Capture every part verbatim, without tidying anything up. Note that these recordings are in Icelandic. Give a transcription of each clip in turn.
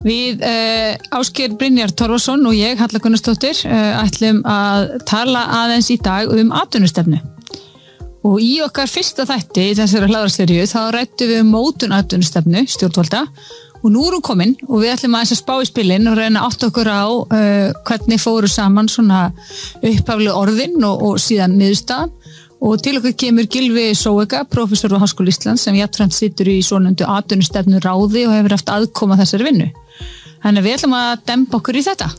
Við uh, Ásgeir Brynjar Torfason og ég, Halla Gunnarsdóttir, uh, ætlum að tala aðeins í dag um atvinnustefnu. Og í okkar fyrsta þætti í þessari hlaðvarpsseríu þá ræddum við um mótun atvinnustefnu stjórnvalda og nú erum komin og við ætlum aðeins að spá í spilin og reyna átt okkur á uh, hvernig fóru saman svona upphaflega orðin og, og síðan niðurstaðan. Og til okkur kemur Gylfi Zoëga, prófessor á Háskóla Íslands sem jafnframt situr í svonefndu atvinnustefnu ráði og hefur haft aðkoma að þessari vinnu. Þannig að við ætlum að dempa okkur í þetta.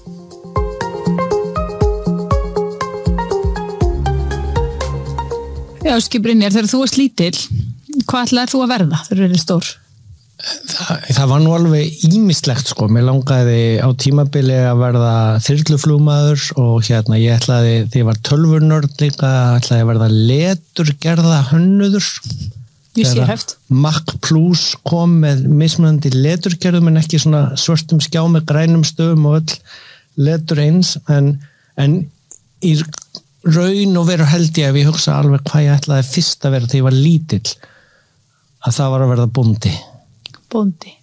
Já, Ásgeir Brynjar, þegar þú varst lítill, hvað ætlaðir þú að verða þegar þú verið stór? Það, það var nú alveg ýmislegt sko, mér langaði á tímabili að verða þyrluflugmaður og hérna ég ætlaði, þegar ég var tölvunörd líka, ætlaði að verða leturgerða hönnuður. Ég sé hæft. Mac Plus kom með mismunandi leturgerðum en ekki svona svörtum skjá með grænum stöfum og öll letur eins, en, en í raun og veru held ég ef ég hugsa alveg hvað ég ætlaði fyrst að vera þegar ég var lítill, að það var að verða bóndi. Bóndi.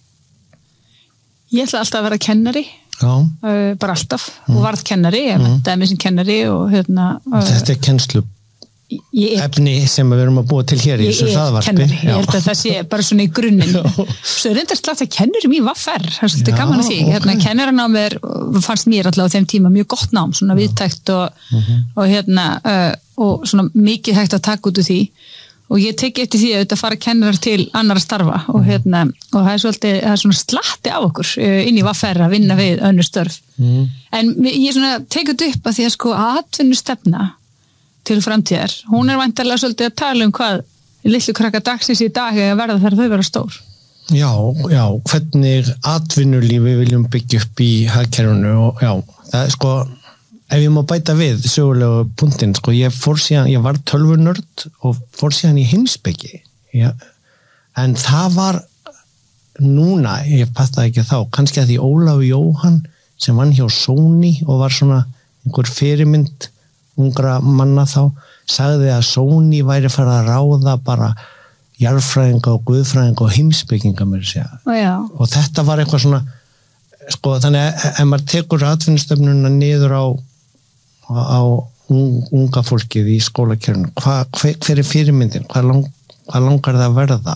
Ég ætla alltaf að vera kennari, Já. Uh, bara alltaf, mm. og varð kennari, ég mm. mentaði mig sem kennari og hérna... Uh, Þetta er kennslu er, efni sem við erum að búa til hér í þessu hlaðvarpi. Ég er kennari, ég held að það sé bara svona í grunninn. Svo reyndar slagt að kennurum í V R, það er svolítið gaman að því. Okay. Hérna, kennaranám er, fannst mér alltaf á þeim tíma mjög gott nám, svona viðtækt og, mm-hmm. og hérna, uh, og svona mikið hægt að taka út úr því. Og ég teki eftir því að þetta fara kennarar til annara starfa og hérna, og það er svolítið, það er svona slatti á okkur inn í V R að vinna við önnur störf. Mm. En ég svona tekið upp að því að sko atvinnustefna til framtíðar, hún er væntanlega svolítið að tala um hvað litlu krakka dagsins í dag er að verða þegar þau vera stór. Já, já, hvernig atvinnulífi viljum byggja upp í hagkerfinu og já, það er sko, ef ég má bæta við sögulegu punktinn, sko, ég fór síðan, ég var tölvunörd og fór síðan í heimspeki, já, en það var núna, ég pattaði ekki þá, kannski að því Ólafur Jóhann sem vann hjá Sony og var svona einhver fyrirmynd ungra manna þá, sagði að Sony væri farið að ráða bara jarðfræðinga og guðfræðinga og heimspekinga mér að segja. Já. Og þetta var eitthvað svona, sko, þannig að ef maður tekur atvinnustefnuna niður á á unga fólkið í skólakerfinu, hva, hver, hver er fyrirmyndin, hvað, lang, hvað langar það að verða?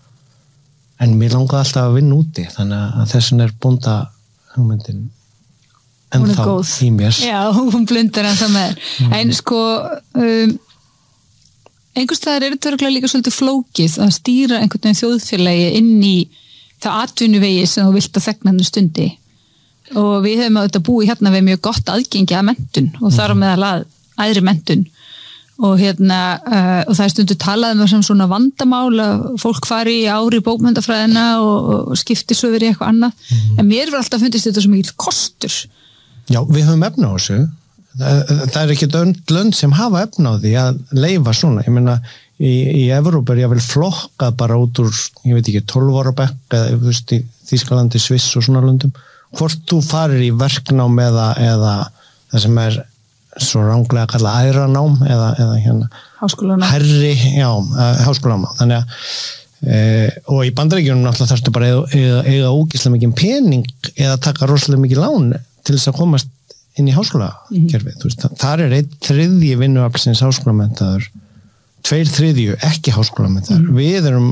En mér langar alltaf að vinna úti, þannig að þessin er bónda hugmyndin en þá í mér. Já, hún blundar en það með. Mm. En sko, um, einhvers staðar er þetta örugglega líka svolítið flókið að stýra einhvern veginn þjóðfélagi inn í það atvinnuvegi sem þú vilt að þegna henni stundi. Og við hefum auðvitað búið hérna við mjög gott aðgengi að menntun og þar á meðal að æðri menntun og hérna uh, og það er stundu talað um sem svona vandamál að fólk fari í ári í bókmenntafræðina og, og skipti svo verið eitthvað annað mm. en mér var alltaf fundist þetta svo mikið kostur. Já, við höfum efna á þessu það, það er ekki lönd sem hafa efna á því að leyfa svona, ég meina í, í Evrópu er ég vel flokkað bara út úr, ég veit ekki, tólf ára bekk eða þú veist í Þýskalandi, Sviss og svona löndum hvort þú farir í verknám eða, eða það sem er svo ranglega að kalla æðranám eða, eða hérna háskólanám herri, já, háskólanám þannig að e, og í Bandaríkjunum náttúrulega þarftu bara að eiga, eiga ógeðslega mikið pening eða taka rosalega mikið lán til þess að komast inn í háskólakerfið, þú veist, þar er einn þriðji vinnuaflsins háskólamenntaður tveir þriðju ekki háskólamenntaður, mm. við erum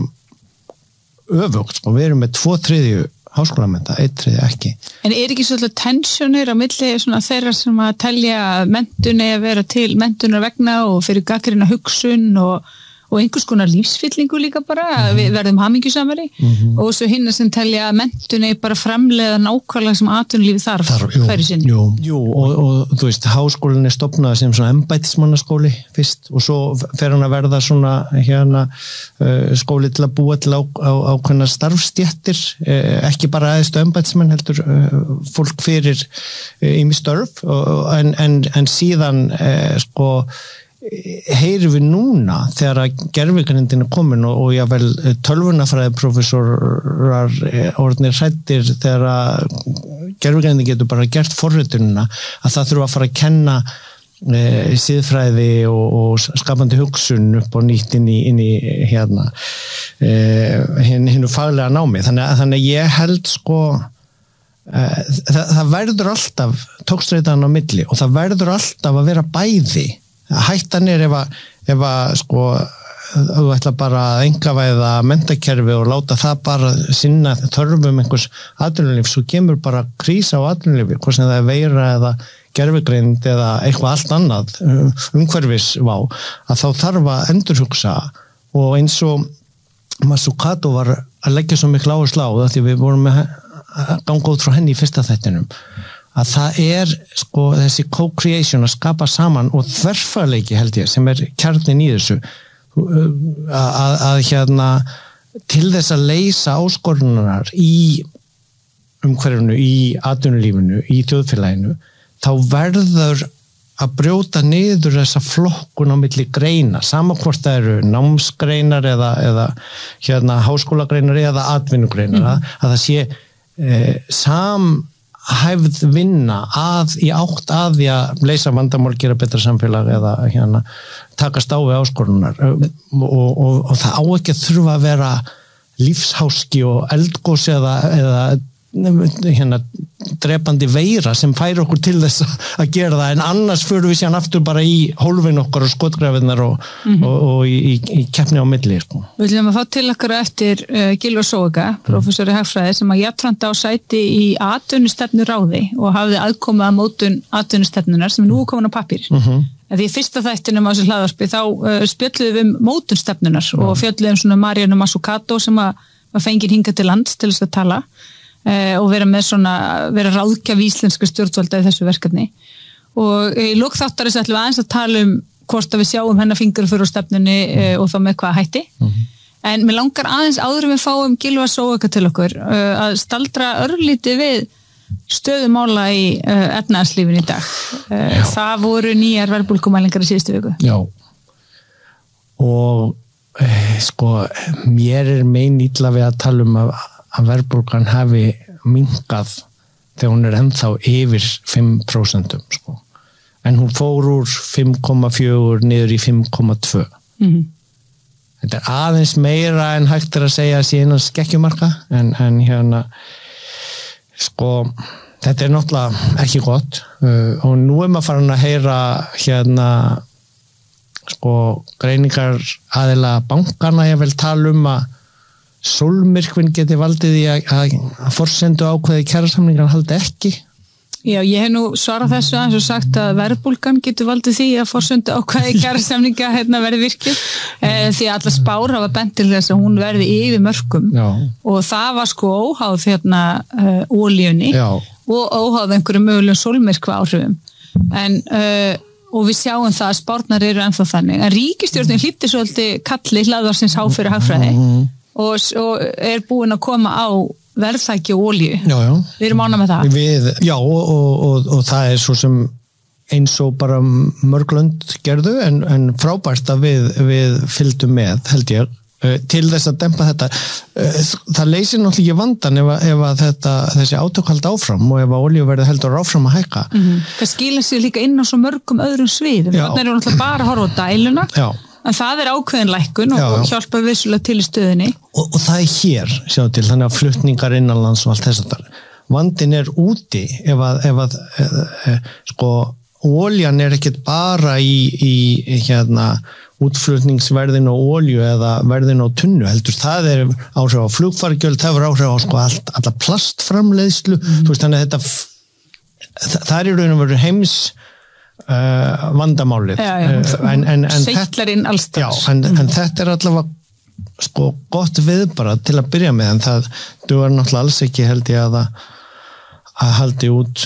öfugt, sko, við erum með tvo þriðju háskólamennta, einn þriðju ekki. En er ekki svolítið tensjónir á milli svona þeirra sem að telja menntun eða vera til menntunar vegna og fyrir gagnrýna hugsun og og einhvers konar lífsfyllingu líka bara, mm-hmm. við verðum hamingjusamari mm-hmm. og svo hinna sem telja að menntun er bara framleiða nákvæmlega sem atvinnulífi þarf, þarf hverju sinni. Jú, jú og, og þú veist, háskólinn er stofnað sem svona embættismannaskóli fyrst og svo fer hann að verða svona hérna uh, skóli til að búa til á, á, ákveðna starfstjettir, uh, ekki bara aðeistu embættismenn heldur uh, fólk fyrir ýmis uh, störf og, en, en, en síðan uh, sko heyrum við núna þegar að gervigrindin er komin og, og jável tölvunafræði professorar orðnir hræddir þegar að gervigrindin getur bara gert forritunina að það þurfa að fara að kenna e, siðfræði og, og skapandi hugsun upp og nýtt inn í, inn í hérna e, hinn, hinnu faglega námi þannig að, þannig að ég held sko það, það verður alltaf tókstreitan á milli og það verður alltaf að vera bæði. Hættan er ef að, ef að sko, þú ætla bara að einkavæða menntakerfi og láta það bara sinna þörfum einhvers atvinnulíf, svo kemur bara krísa á atvinnulífi, hvort sem það er veira eða gervigreind eða eitthvað allt annað umhverfisvá, að þá þarf að endurhugsa og eins og Mazzucato var að leggja svo miklu áherslu á það því við vorum með að ganga út frá henni í fyrsta þættinum að það er sko þessi co-creation að skapa saman og þverfagleiki held ég sem er kjarnin í þessu að, að hérna til þess að leysa áskorunar í umhverfinu, í atvinnulífinu, í þjóðfélaginu þá verður að brjóta niður þessa flokkun á milli greina, sama hvort það eru námsgreinar eða, eða hérna háskólagreinar eða atvinnugreinar, mm. að, að það sé e, samhæfð vinna að í átt að því að leysa vandamál, gera betra samfélag eða hérna takast á við áskorunar og, og, og það á ekki að þurfa að vera lífsháski og eldgos eða, eða hérna drepandi veira sem færi okkur til þess að gera það en annars fyrir við síðan aftur bara í hólfin okkar og skotgrafinnar og, mm-hmm. og, og í, í keppni á milli sko. Við viljum að fá til okkar eftir uh, Gylfa Zoëga, prófessor í hagfræði sem að jafnframt á sæti í atvinnustefnuráði og hafði aðkomið að mótun atvinnustefnunar sem nú er komin á pappír. Mm-hmm. Því í fyrsta þættinum á þessu hlaðvarpi þá uh, spjöldluðum við um mótunstefnunar mm. og fjölluðum svona Marianu Mazzucato sem að, að fengir hingað til lands til þess að tala Uh, og vera með svona, vera ráðgjaf íslenska stjórnvalda í þessu verkefni og í lok þáttarins ætlum við aðeins að tala um hvort að við sjáum hennar fingur fyrir stefnunni uh, og þá með hvað hætti mm-hmm. en mér langar aðeins áður við fáum Gylfa Zoëga til okkur uh, að staldra örlítið við stöðumála í uh, efnahagslífinu í dag uh, það voru nýjar verðbólgumælingar í síðustu viku. Já og uh, sko mér er mein illa við að tala um að að verðbólgan hafi minnkað þegar hún er ennþá yfir fimm prósent sko. En hún fór úr fimm komma fjögur niður í fimm komma tvö. Mm-hmm. Þetta er aðeins meira en hægt er að segja að sé innan skekkjumarka en, en hérna sko þetta er náttúrulega ekki gott uh, og nú er maður farin að heyra hérna sko greiningar aðila bankana ég vil tala um að sólmyrkvinn geti valdið í að, að, að forsendu ákveði kjarasamningar haldi ekki? Já, ég hef nú svarað þessu aðeins og sagt að verðbólgan getur valdið því að forsendu ákveði kjarasamninga hérna verði virkið e, því að allar spár hafa bent til þess að hún verði yfir mörkum Já. Og það var sko óháð hérna uh, olíunni Já. Og óháð einhverju mögulegum sólmyrkva áhrifum en uh, og við sjáum það að spárnar eru ennþá þannig en ríkisstjórnin hlýtti svolítið kalli hlaðvarsins há fyrir hagfræði mm-hmm. Og, og er búin að koma á verðþæki og olíu. Já, já. Við erum ánað með það. Við, já, og, og, og, og það er svo sem eins og bara mörglönd gerðu en, en frábært að við, við fylgdum með, held ég, til þess að dempa þetta. Það leysir náttúrulega ekki vandan ef, ef að þetta, þessi átök haldi áfram og ef að olíuverðið heldur áfram að hækka. Mm-hmm. Það skilir sig líka inn á svo mörgum öðrum sviðum. Þannig erum við náttúrulega bara að horfa á dæluna. Já. En það er ákveðin lækkun og, já, já. Og hjálpa vissulega til í stöðinni. Og, og það er hér, sjá til, þannig að flutningar innanlands og allt þess að það. Vandin er úti ef að, ef að e, e, sko, oljan er ekkert bara í, í hérna, útflutningsverðin á olju eða verðin á tunnu, heldur það er áhrif á flugfargjöld, það er áhrif á sko, allt, alla plastframleiðslu, mm. þú veist, þannig að þetta, það er í raun og veru heims Uh, vandamálið já, já. Uh, en, en, en, þetta, já, en, en þetta er allavega sko, gott viðbara til að byrja með en það dugar náttúrulega alls ekki held ég að að haldi út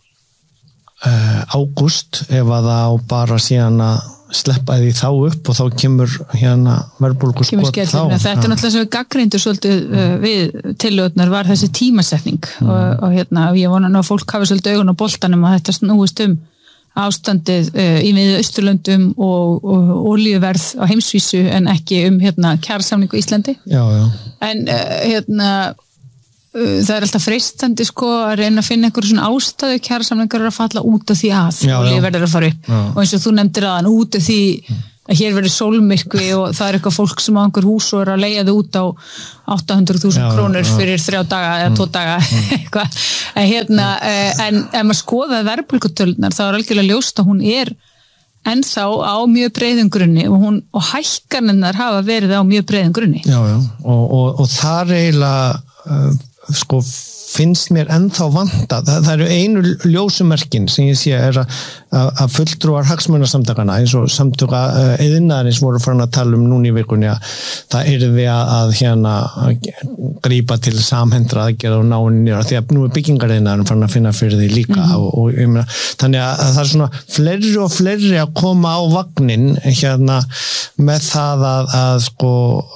uh, ágúst ef að það á bara síðan að sleppa því þá upp og þá kemur hérna verðbólgu skot þá. Þetta er náttúrulega sem við gaggreindur svolítið uh, við tillögurnar var þessi tímasetning mm. og, og hérna ég vona að fólk hafi svolítið augun á boltanum að þetta snúist um ástandið uh, í miðju Austurlöndum og, og olíuverð á heimsvísu en ekki um hérna kjarasamningu í Íslandi. Já, já. En uh, hérna uh, það er alltaf freistandi sko að reyna að finna einhverju svona ástæðu kjarasamningar að falla út af því að olíuverð er að fara upp já. Og eins og þú nefndir aðan út af því að hér verður sólmyrkvi og það er eitthvað fólk sem á einhver hús og er að leigja þau út á átta hundruð þúsund krónur fyrir þrjá daga eða tvo daga eitthvað. En hérna, en ef maður skoða verðbólgutölunar þá er algjörlega ljóst að hún er ennþá á mjög breiðum grunni og, hún, og hækkanirnar hafa verið á mjög breiðum grunni. Já, já, og, og, og það eiginlega uh, sko finnst mér ennþá vanta, það, það eru einu ljósumerkin sem ég sé er að, að fulltrúar hagsmunasamtakana eins og samtöka iðnaðarins voru farin að tala um núna í vikunni að það yrði að, að hérna að grípa til samhendra aðgerða og náinni því að nú er byggingariðnaðurinn farin að finna fyrir því líka mm-hmm. og, og ég meina, þannig að það er svona fleiri og fleiri að koma á vagnin hérna með það að, að sko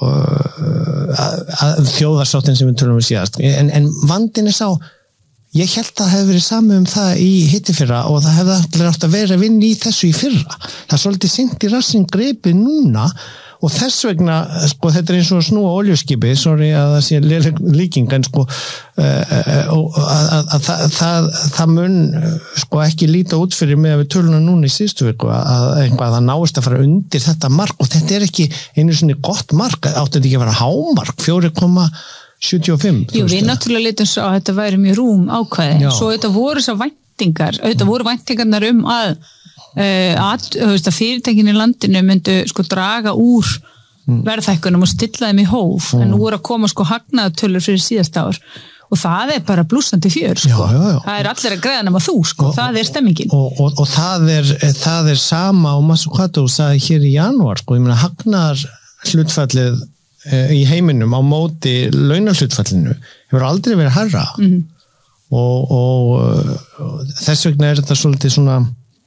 að, að þjóðarsáttin sem við tölum við síðast en, en vandin er sá, ég held að það hefði verið sami um það í hittifyrra og það hefði allir átt að vera að vinna í þessu í fyrra. Það er svolítið sent í rassinn greipið núna og þess vegna, sko, þetta er eins og að snúa oljuskipi, sorry að það sé léleg líking, en sko uh, uh, að, að, að það, það, það mun sko ekki líta út fyrir með að við töluna núna í síðustu viku að eitthvað að það náist að fara undir þetta mark og þetta er ekki einu svona gott mark, átti þetta ekki að vera hámark, fjóra komma sjötíu og fimm. Jú, við náttúrulega litum svo að þetta væri mjög rúm ákvæði. Já. Svo þetta voru svo væntingar, þetta voru væntingarnar um að, uh, að, að fyrirtækin í landinu myndu sko draga úr mm. verðhækkunum og stilla þeim í hóf, mm. en nú voru að koma sko hagnaðatölur fyrir síðasta ár og það er bara blúsandi fjör sko. Já, já, já. Það er allir að greiða nema þú sko, og, það er stemmingin. Og, og, og það, er, það er sama og Mazzucato sagði hér í janúar sko, ég meina hagnaðar hlutfallið í heiminum á móti launahlutfallinu hefur aldrei verið hærra mm-hmm. og, og, og þess vegna er þetta svolítið svona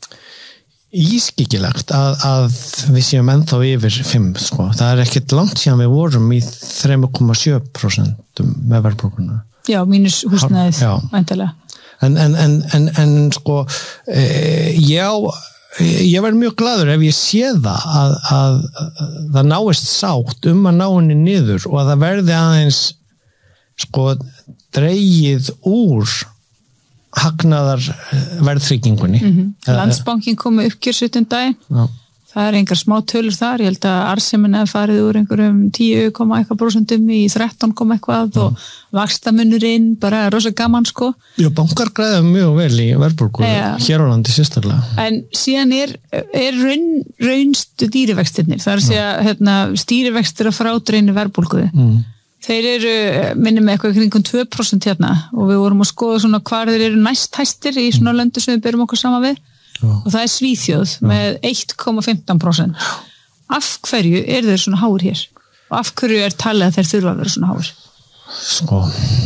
ískikilegt að, að við séum ennþá yfir fimm sko. Það er ekkert langt síðan við vorum í þrjú komma sjö prósent með verðbólguna. Já, mínus húsnæðið væntanlega. En, en, en, en, en sko e, já ég verð mjög glaður ef ég sé það að, að, að það náist sátt um að ná henni niður og að það verði aðeins sko dregið úr hagnaðar verðtryggingunni. Mm-hmm. Landsbankinn kom með uppgjörsutun daginn. Já. Það er einhver smá tölur þar, ég held að Arsemin hefði farið úr einhverjum tíu komma eitthvað prósentum í þrettán komma eitthvað ja. Og vaxtamunurinn, bara rosa gaman sko. Já, bankar græða mjög vel í verðbólgu ja. Hér á landi sérstaklega. En síðan er, er raun, raunstu dýrivextirnir, það er að segja hérna, stýrivextir að frádreinu verðbólgu. Mm. Þeir eru, minnum með eitthvað kringum tvö prósent hérna og við vorum að skoða svona hvar þeir eru næst hæstir í svona löndu sem við berum okkur saman við. Já. Og það er Svíþjóð Já. Með eitt komma fimmtán prósent. Af hverju er þeir svona háir hér? Og af hverju er talið að þeir þurfa að vera svona háir? Sko,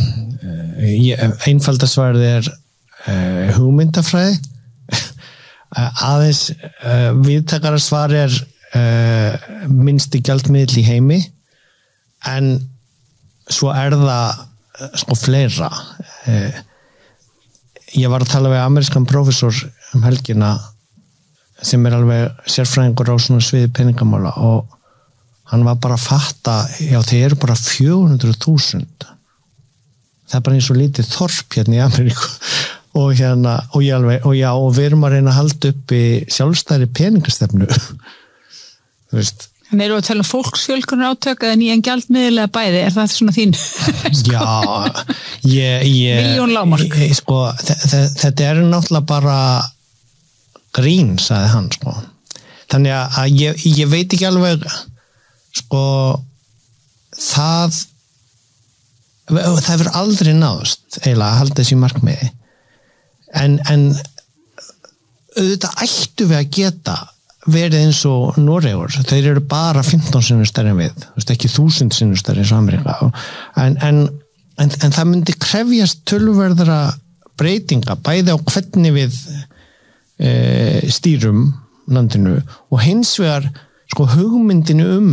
einfaldasvarið er uh, hugmyndafræði. Aðeins uh, viðtakara svar er uh, minnsti gjaldmiðl í heimi en svo er það uh, sko fleira. Uh, ég var að tala við amerískan prófessor um helgina sem er alveg sérfræðingur á svona sviði peningamála og hann var bara að fatta, já þeir eru bara fjögur hundruð þúsund. Það er bara eins og lítið þorp hérna í Ameríku og hérna, og ég alveg, og já, og við erum að reyna að halda upp í sjálfstæðri peningastefnu. Þú veist. Þannig eru að tala um fólksfjölkunar átök eða nýjan gjaldmiðlega bæði, er það svona þín? sko, já, ég... ég Miljón lágmark. Sko, þetta er náttúrulega bara grín, sagði hann, sko. Þannig að ég, ég veit ekki alveg, sko, það, það hefur aldrei náðust, eiginlega, að halda þessi markmiði. En, en auðvitað ættu við að geta verið eins og Noregur, þeir eru bara fimmtán sinnum stærri en við, þú veist, ekki þúsund sinnum stærri eins og Ameríka. En, en, en, en það myndi krefjast tölverðara breytinga, bæði á hvernig við e, stýrum landinu og hins vegar sko hugmyndinu um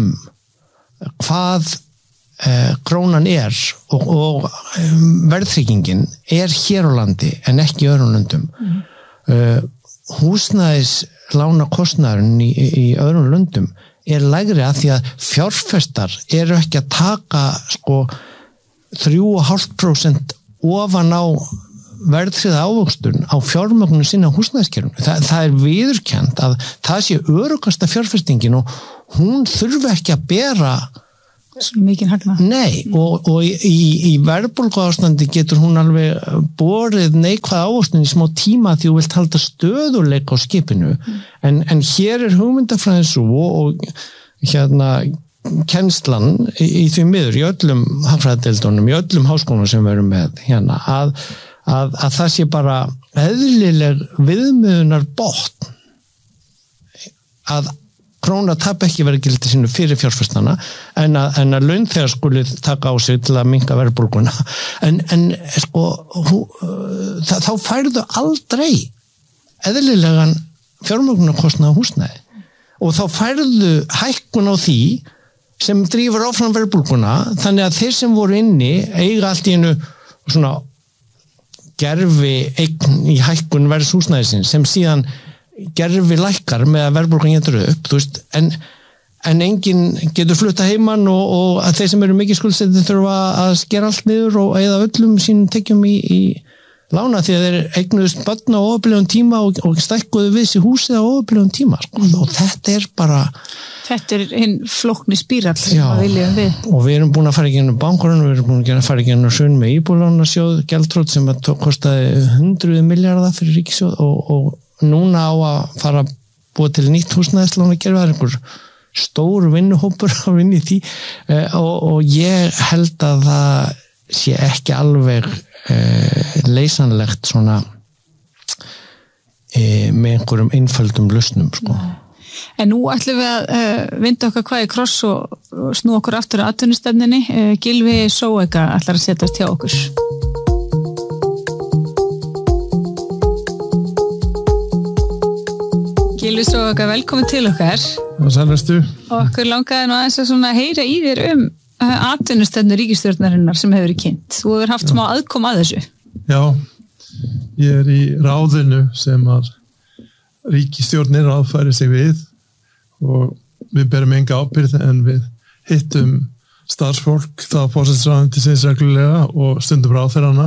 hvað e, krónan er og, og verðtryggingin er hér á landi en ekki í öðrum löndum. Mm. E, húsnæðis lána kostnaðurinn í, í öðrum löndum er lægri að því að fjárfestar eru ekki að taka sko þrjú og hálft prósent ofan á verðtryggð ávöxtun á fjármögnun sinna húsnæðiskerfinu. Það, það er viðurkennt að það sé öruggasta fjárfestingin og hún þurfi ekki að bera svo mikið hagna. Nei, og, og í, í verðbólgu ástandi getur hún alveg borið neikvæð ávöxtun í smá tíma því þú vilt halda stöðuleika á skipinu, mm. en, en hér er hugmyndafræðin svo og hérna kennslan í, í því miður í öllum hagfræðideildunum, í öllum háskólunum sem við erum með hérna, að, að, að það sé bara eðlileg viðmiðunar botn að króna tap ekki verið gildi sínu fyrir fjárfestana en að, en að launþegar skuli taka á sig til að minnka verðbólguna en, en sko hú, það, þá færðu aldrei eðlilegan fjármögnunarkostnað á húsnæði og þá færðu hækkun á því sem drífur áfram verðbólguna þannig að þeir sem voru inni eiga allt í einu svona gerfi eign í hækkun verðs húsnæðisins sem síðan gerfi lækkar með að verðbólgan getur upp, þú veist, en, en enginn getur flutta heimann og, og að þeir sem eru mikið skuldsettir þurfa að skera allt niður og eða öllum sínum tekjum í, í lána því að þeir eignuðust börn á óöflegum tíma og, og stækkuðu við sér húsið á óöflegum tíma sko. mm. og þetta er bara þetta er hinn flókni spírall sem við viljum við og við erum búin að fara í gennum bankurinn við erum búin að fara í gennum hrun með íbúðalánasjóð gjaldþrot sem að kostaði hundruð milljarða fyrir ríkissjóð og, og núna á að fara að búa til nýtt húsnæðislána kerfi, það er einhver stór vinnuhópur að vinna í því eh, og, og ég held að það sé ekki alveg eh, leysanlegt svona eh, með einhverjum einföldum lausnum sko. En nú ætlum við að uh, vinda okkar hvað í kross og, og snú okkur aftur að atvinnustefninni. Uh, Gylfi Zoëga ætlar að setjast hjá okkur. Gylfi Zoëga, velkomin til okkar. Það sælvestu. Og okkur langaði nú aðeins að svona heyra í þér um uh, atvinnustefnu ríkisstjórnarinnar sem hefur verið kynnt. Þú hefur haft smá aðkom að þessu. Já, ég er í ráðinu sem að ríkisstjórnir aðfæri sig við og við berum enga ábyrgð en við hittum starfsfólk þá forsætisráðuneytisins reglulega og stundum ráðherrana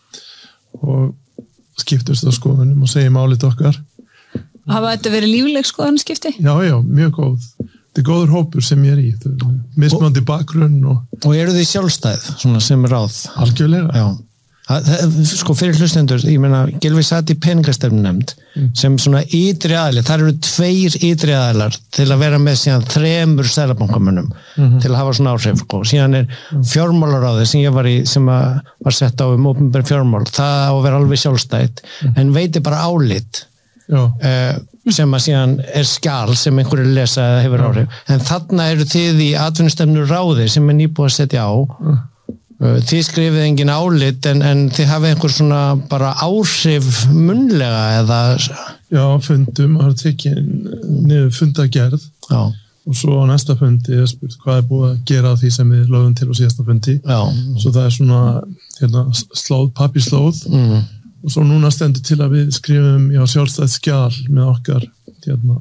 og skiptumst á skoðunum og segjum álit okkar. Hafa þetta verið lífleg skoðanaskipti? Já, já, mjög góð. Þetta er góður hópur sem ég er í. Mismunandi bakgrunn og... Og eru þið sjálfstæð, svona sem ráð? Algjörlega. Já. Það, sko fyrir hlustendur, ég meina Gylfi sat í peningastefnunefnd mm. sem svona ytri aðli, þar eru tveir ytri aðlar til að vera með síðan þremur seðlabankamönnum mm-hmm. til að hafa svona áhrif sko. Síðan er fjármálaráðið sem ég var í sem að var sett á um opinber fjármál, það á að vera alveg sjálfstætt mm. en veitir bara álit uh, sem að síðan er skjal sem einhverju lesa eða hefur áhrif en þarna eru þið í atvinnustefnu ráði sem er nýbúið að setja á mm. Þið skrifið engin álit en, en þið hafið einhver svona bara áhrif munnlega eða... Já, fundum, það er tekið niður fundagerð Já. Og svo á næsta fundi er spurt hvað er búið að gera á því sem við lögum til á síðasta fundi. Já. Svo það er svona hérna, slóð, pappírslóð mm. og svo núna stendur til að við skrifum já, sjálfstætt skjal með okkar, hérna,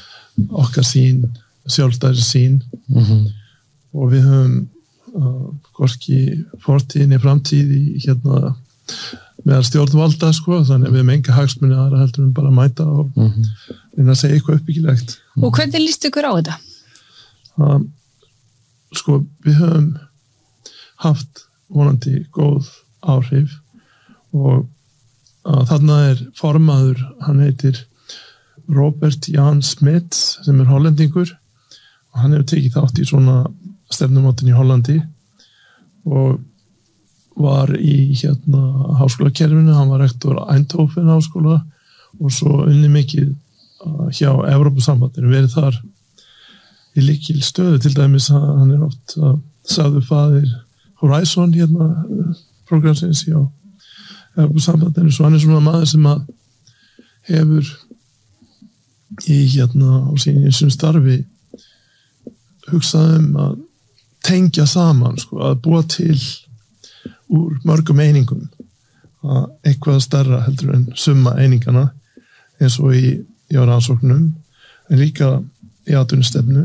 okkar sín, sjálfstæðri sín mm-hmm. og við höfum Uh, hvorki fortíðinni framtíð í hérna meðal stjórnvalda sko, þannig að við hefum enga hagsmuni aðra heldur um bara að mæta og mm-hmm. reyna að segja eitthvað uppbyggilegt. Og hvernig líst ykkur á þetta? Uh, sko, við höfum haft vonandi góð áhrif og uh, þarna er formaður, hann heitir Robert Jan Smith sem er hollendingur og hann hefur tekið þátt í svona stefnumótin í Hollandi og var í hérna háskólakerfinu, hann var rektor Eindhoven háskóla og svo unni mikið hjá Evrópusambandinu, verið þar í lykil stöðu til dæmis, hann er oft að sagði faðir Horizon hérna programsins hjá Evrópusambandinu, svo hann er svona maður sem að hefur í hérna á sínu sem starfi hugsaðum að tengja saman, sko, að búa til úr mörgum einingum að eitthvað stærra heldur en summa einingana eins og í, í rannsóknum en líka í atvinnustefnu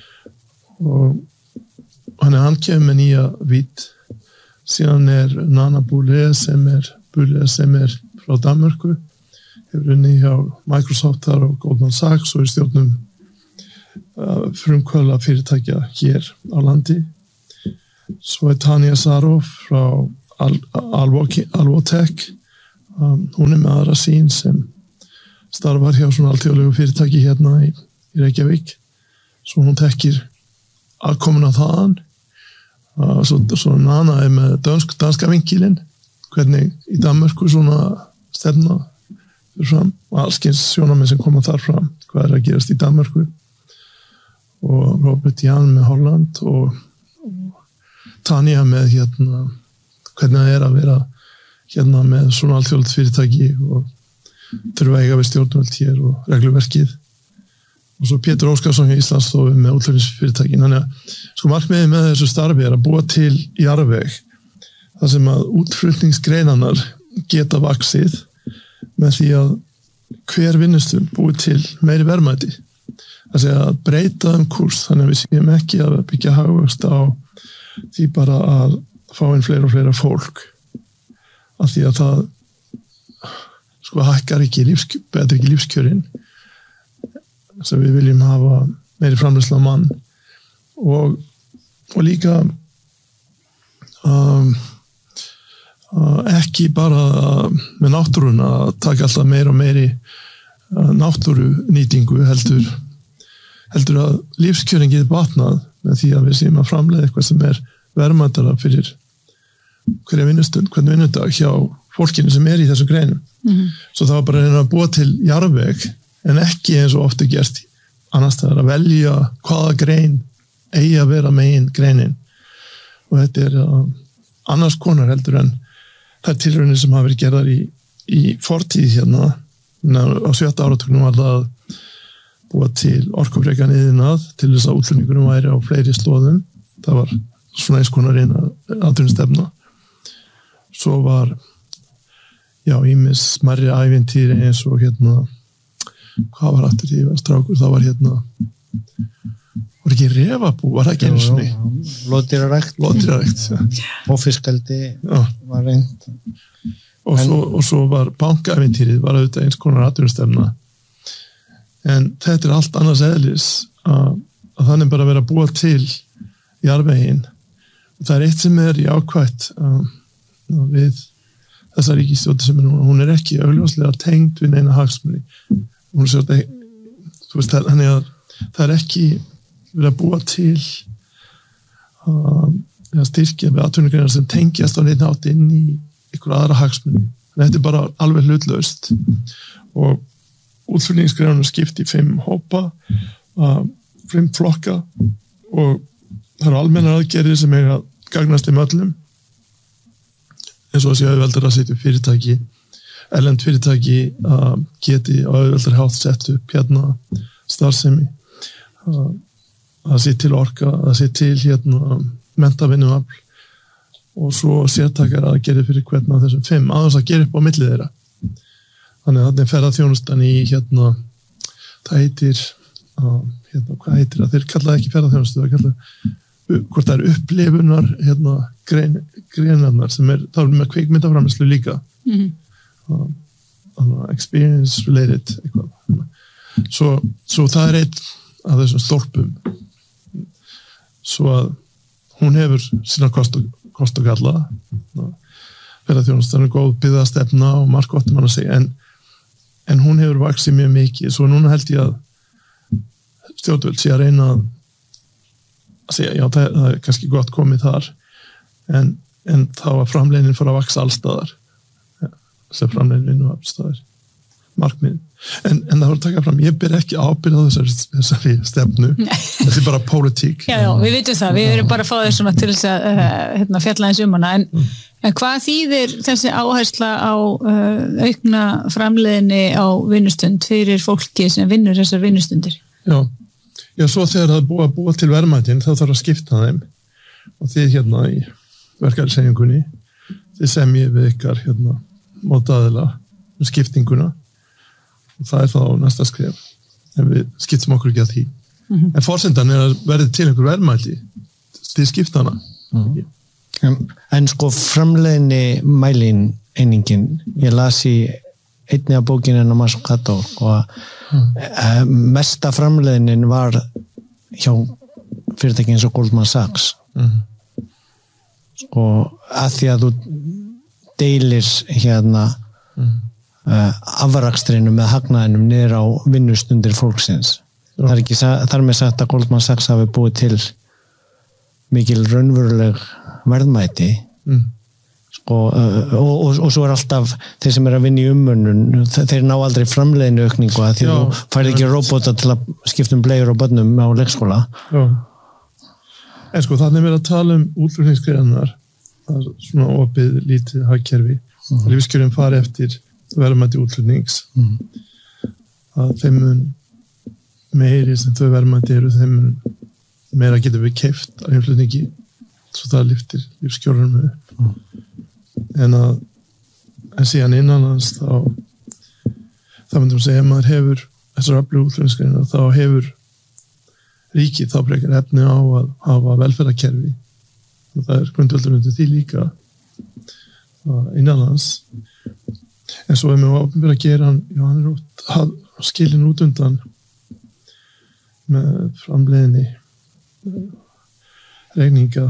og hann er hann kemur nýja vít síðan er Nana Boulé sem er Boulé sem er frá Danmörku, hefur unnið hjá Microsoft þar og Goldman Sachs og í stjórnum uh, frumkvöðla fyrirtækja hér á landi. Svo er Tanja Sarov frá Al Alvotech, um, hún er með aðra sín sem starfar hjá svona alþjóðlegu fyrirtæki hérna í, í Reykjavík, svo hún tekkir aðkomuna þaðan. Uh, svo, svo Nana er með dansk, danska vinkilinn, hvernig í Danmörku svona stefna fyrir fram og allskins sjónarmið sem koma þar fram, hvað er að gerast í Danmörku, og Robert Jan með Holland og, og Tanja með hérna hvernig það er að vera hérna með svona alþjóðlegt fyrirtæki og þurfa að eiga við stjórnvöld hér og regluverkið. Og svo Pétur Óskarsson í Íslandsstofu með útflutningsfyrirtækin. Þannig að sko markmiðið með þessu starfi er að búa til jarðveg þar sem að útflutningsgreinarnar geta vaxið með því að hver vinnustund búið til meiri verðmæti. Það sé að breyta um kúrs, þannig að við séum ekki að byggja hagvöxt á því bara að fá inn fleira og fleira fólk. Af því að það sko hækkar ekki lífskjör, betur ekki lífskjörin. Sem við viljum hafa meiri framleiðsla mann og, og líka um, uh, ekki bara með náttúruna að taka alltaf meira og meiri uh, náttúrunýtingu heldur, heldur að lífskjörin getur batnað með því að við séum að framleiða eitthvað sem er verðmætara fyrir hverja vinnustund, hvern vinnudag hjá fólkinu sem er í þessu greinum. Mm-hmm. Svo það var bara að reyna að búa til jarðveg en ekki eins og ofta gert annars staðar að velja hvaða grein eigi að vera megin greinin. Og þetta er uh, annars konar heldur en þær tilraunir sem hafa verið gerðar í, í fortíð hérna. Á sjötta áratugnum var það að búa til orkufrekan iðnað til þess að útflutningurinn væri á fleiri slóðum. Það var svona eins konar eina atvinnustefna. Svo var já, ýmis smærri ævintýri eins og hérna hvað var aftur því að strákur, það var hérna var ekki refabú, var það ekki einu sinni lóðdýrarækt lóðdýrarækt, já. Og fiskeldi var reynd og, en, svo, og svo var bankaævintýrið var auðvitað eins konar atvinnustefna en þetta er allt annars eðlis að, að þannig bara vera að búa til jarðveginn. Það er eitt sem er jákvætt uh, við þessa ríkisstjórn sem er núna, hún er ekki augljóslega tengd við neina hagsmuni. Hún er svolítið, þú veist, þannig að það er ekki verið að búa til uh, að styrkja við atvinnugreinar sem tengjast á neitt nátt inn í ykkur aðra hagsmuni. Þetta er bara alveg hlutlaust og útflutningsgreinarnar skipt í fimm hópa, uh, fimm flokka og það eru almennar aðgerðir sem er að gagnast þeim öllum eins og að sé auðveldar að setja upp fyrirtæki erlend fyrirtæki uh, geti á auðveldar hátt sett upp hérna starfsemi uh, að sé til orka að sé til hérna menntavinnuafl og svo sértakar að gera fyrir hvern af þessum fimm aðeins að gera upp á milli þeirra. Þannig að þetta er ferðaþjónustan í hérna það heitir uh, hérna, hvað heitir það? Þeir kallaði ekki ferðaþjónustu, það kallaði hvort það er upplifunar hérna, grein, greinarnar sem er, það er með kvikmyndaframleiðslu líka mm-hmm. uh, experience related eitthvað. Svo, svo það er einn af þessum stólpum svo að hún hefur sína kost og, kost og galla ferðaþjónustan er góð byggðastefna og margt gott um hann að segja en, en hún hefur vaxið mjög mikið svo núna held ég að stjórnvöld sé að reyna að segja, já, það, það er kannski gott komið þar en, en þá að framleginin fór að vaksa allstaðar ja, sem framleginin vinnu allstaðar markmið en, en það voru að taka fram, ég ber ekki ábyrgð á þessari, þessari stefnu þetta er bara pólitík. Já, já, við vitum það, við erum bara að fá þér svona til þess að uh, hérna, fjalla eins um hana en, mm. en hvað þýðir þessi áhersla á uh, aukna framleiðinni á vinnustund fyrir fólki sem vinnur þessar vinnustundir? Já Já, svo þegar það er búið að búa til verðmætin þá þarf að skipta þeim og þið hérna í verkefniseiningunni þið semjið við ykkar hérna mótaðila um skiptinguna og það er þá næsta skref en við skiptum okkur ekki að því mm-hmm. en forsendan er að verði til einhver verðmæti til skiptana mm-hmm. en, en sko framleiðni mælin einingin. Ég las í einni af bókinni en á Mazzucato og mm. mesta framleiðinin var hjá fyrirtæki eins og Goldman Sachs. Mm. Og að því að þú deilir hérna mm. uh, afrakstrinu með hagnaðinum niður á vinnustundir fólksins. Já. Það er ekki þar með sagt að Goldman Sachs hafi búið til mikil raunveruleg verðmæti mm. sko, uh, og, og, og svo er alltaf þeir sem er að vinna í umönnun þeir ná aldrei framleiðinu aukningu að því Já, þú færði ekki robota til að skipta um bleiur og börnum á leikskóla. Já. En sko þannig er verið að tala um útflutningsgreinar, það er svona opið lítið hagkerfi, mm. lífskjörin fari eftir verðmæti útflutnings, mm. að þeim mun meiri sem þau verðmæti eru, þeim mun meira getur við keypt af innflutningi, svo það lyftir lífskjörunum upp. Mm. En að en síðan innanlands þá þá myndum segja að maður hefur þessar öflugu útflutningsgreinar, þá hefur ríkið þá frekar efni á að hafa velferðarkerfi og það er grundvöldur undir því líka innanlands en svo er með opinbera geran já, hann er út, skilin út undan með framleiðinni regninga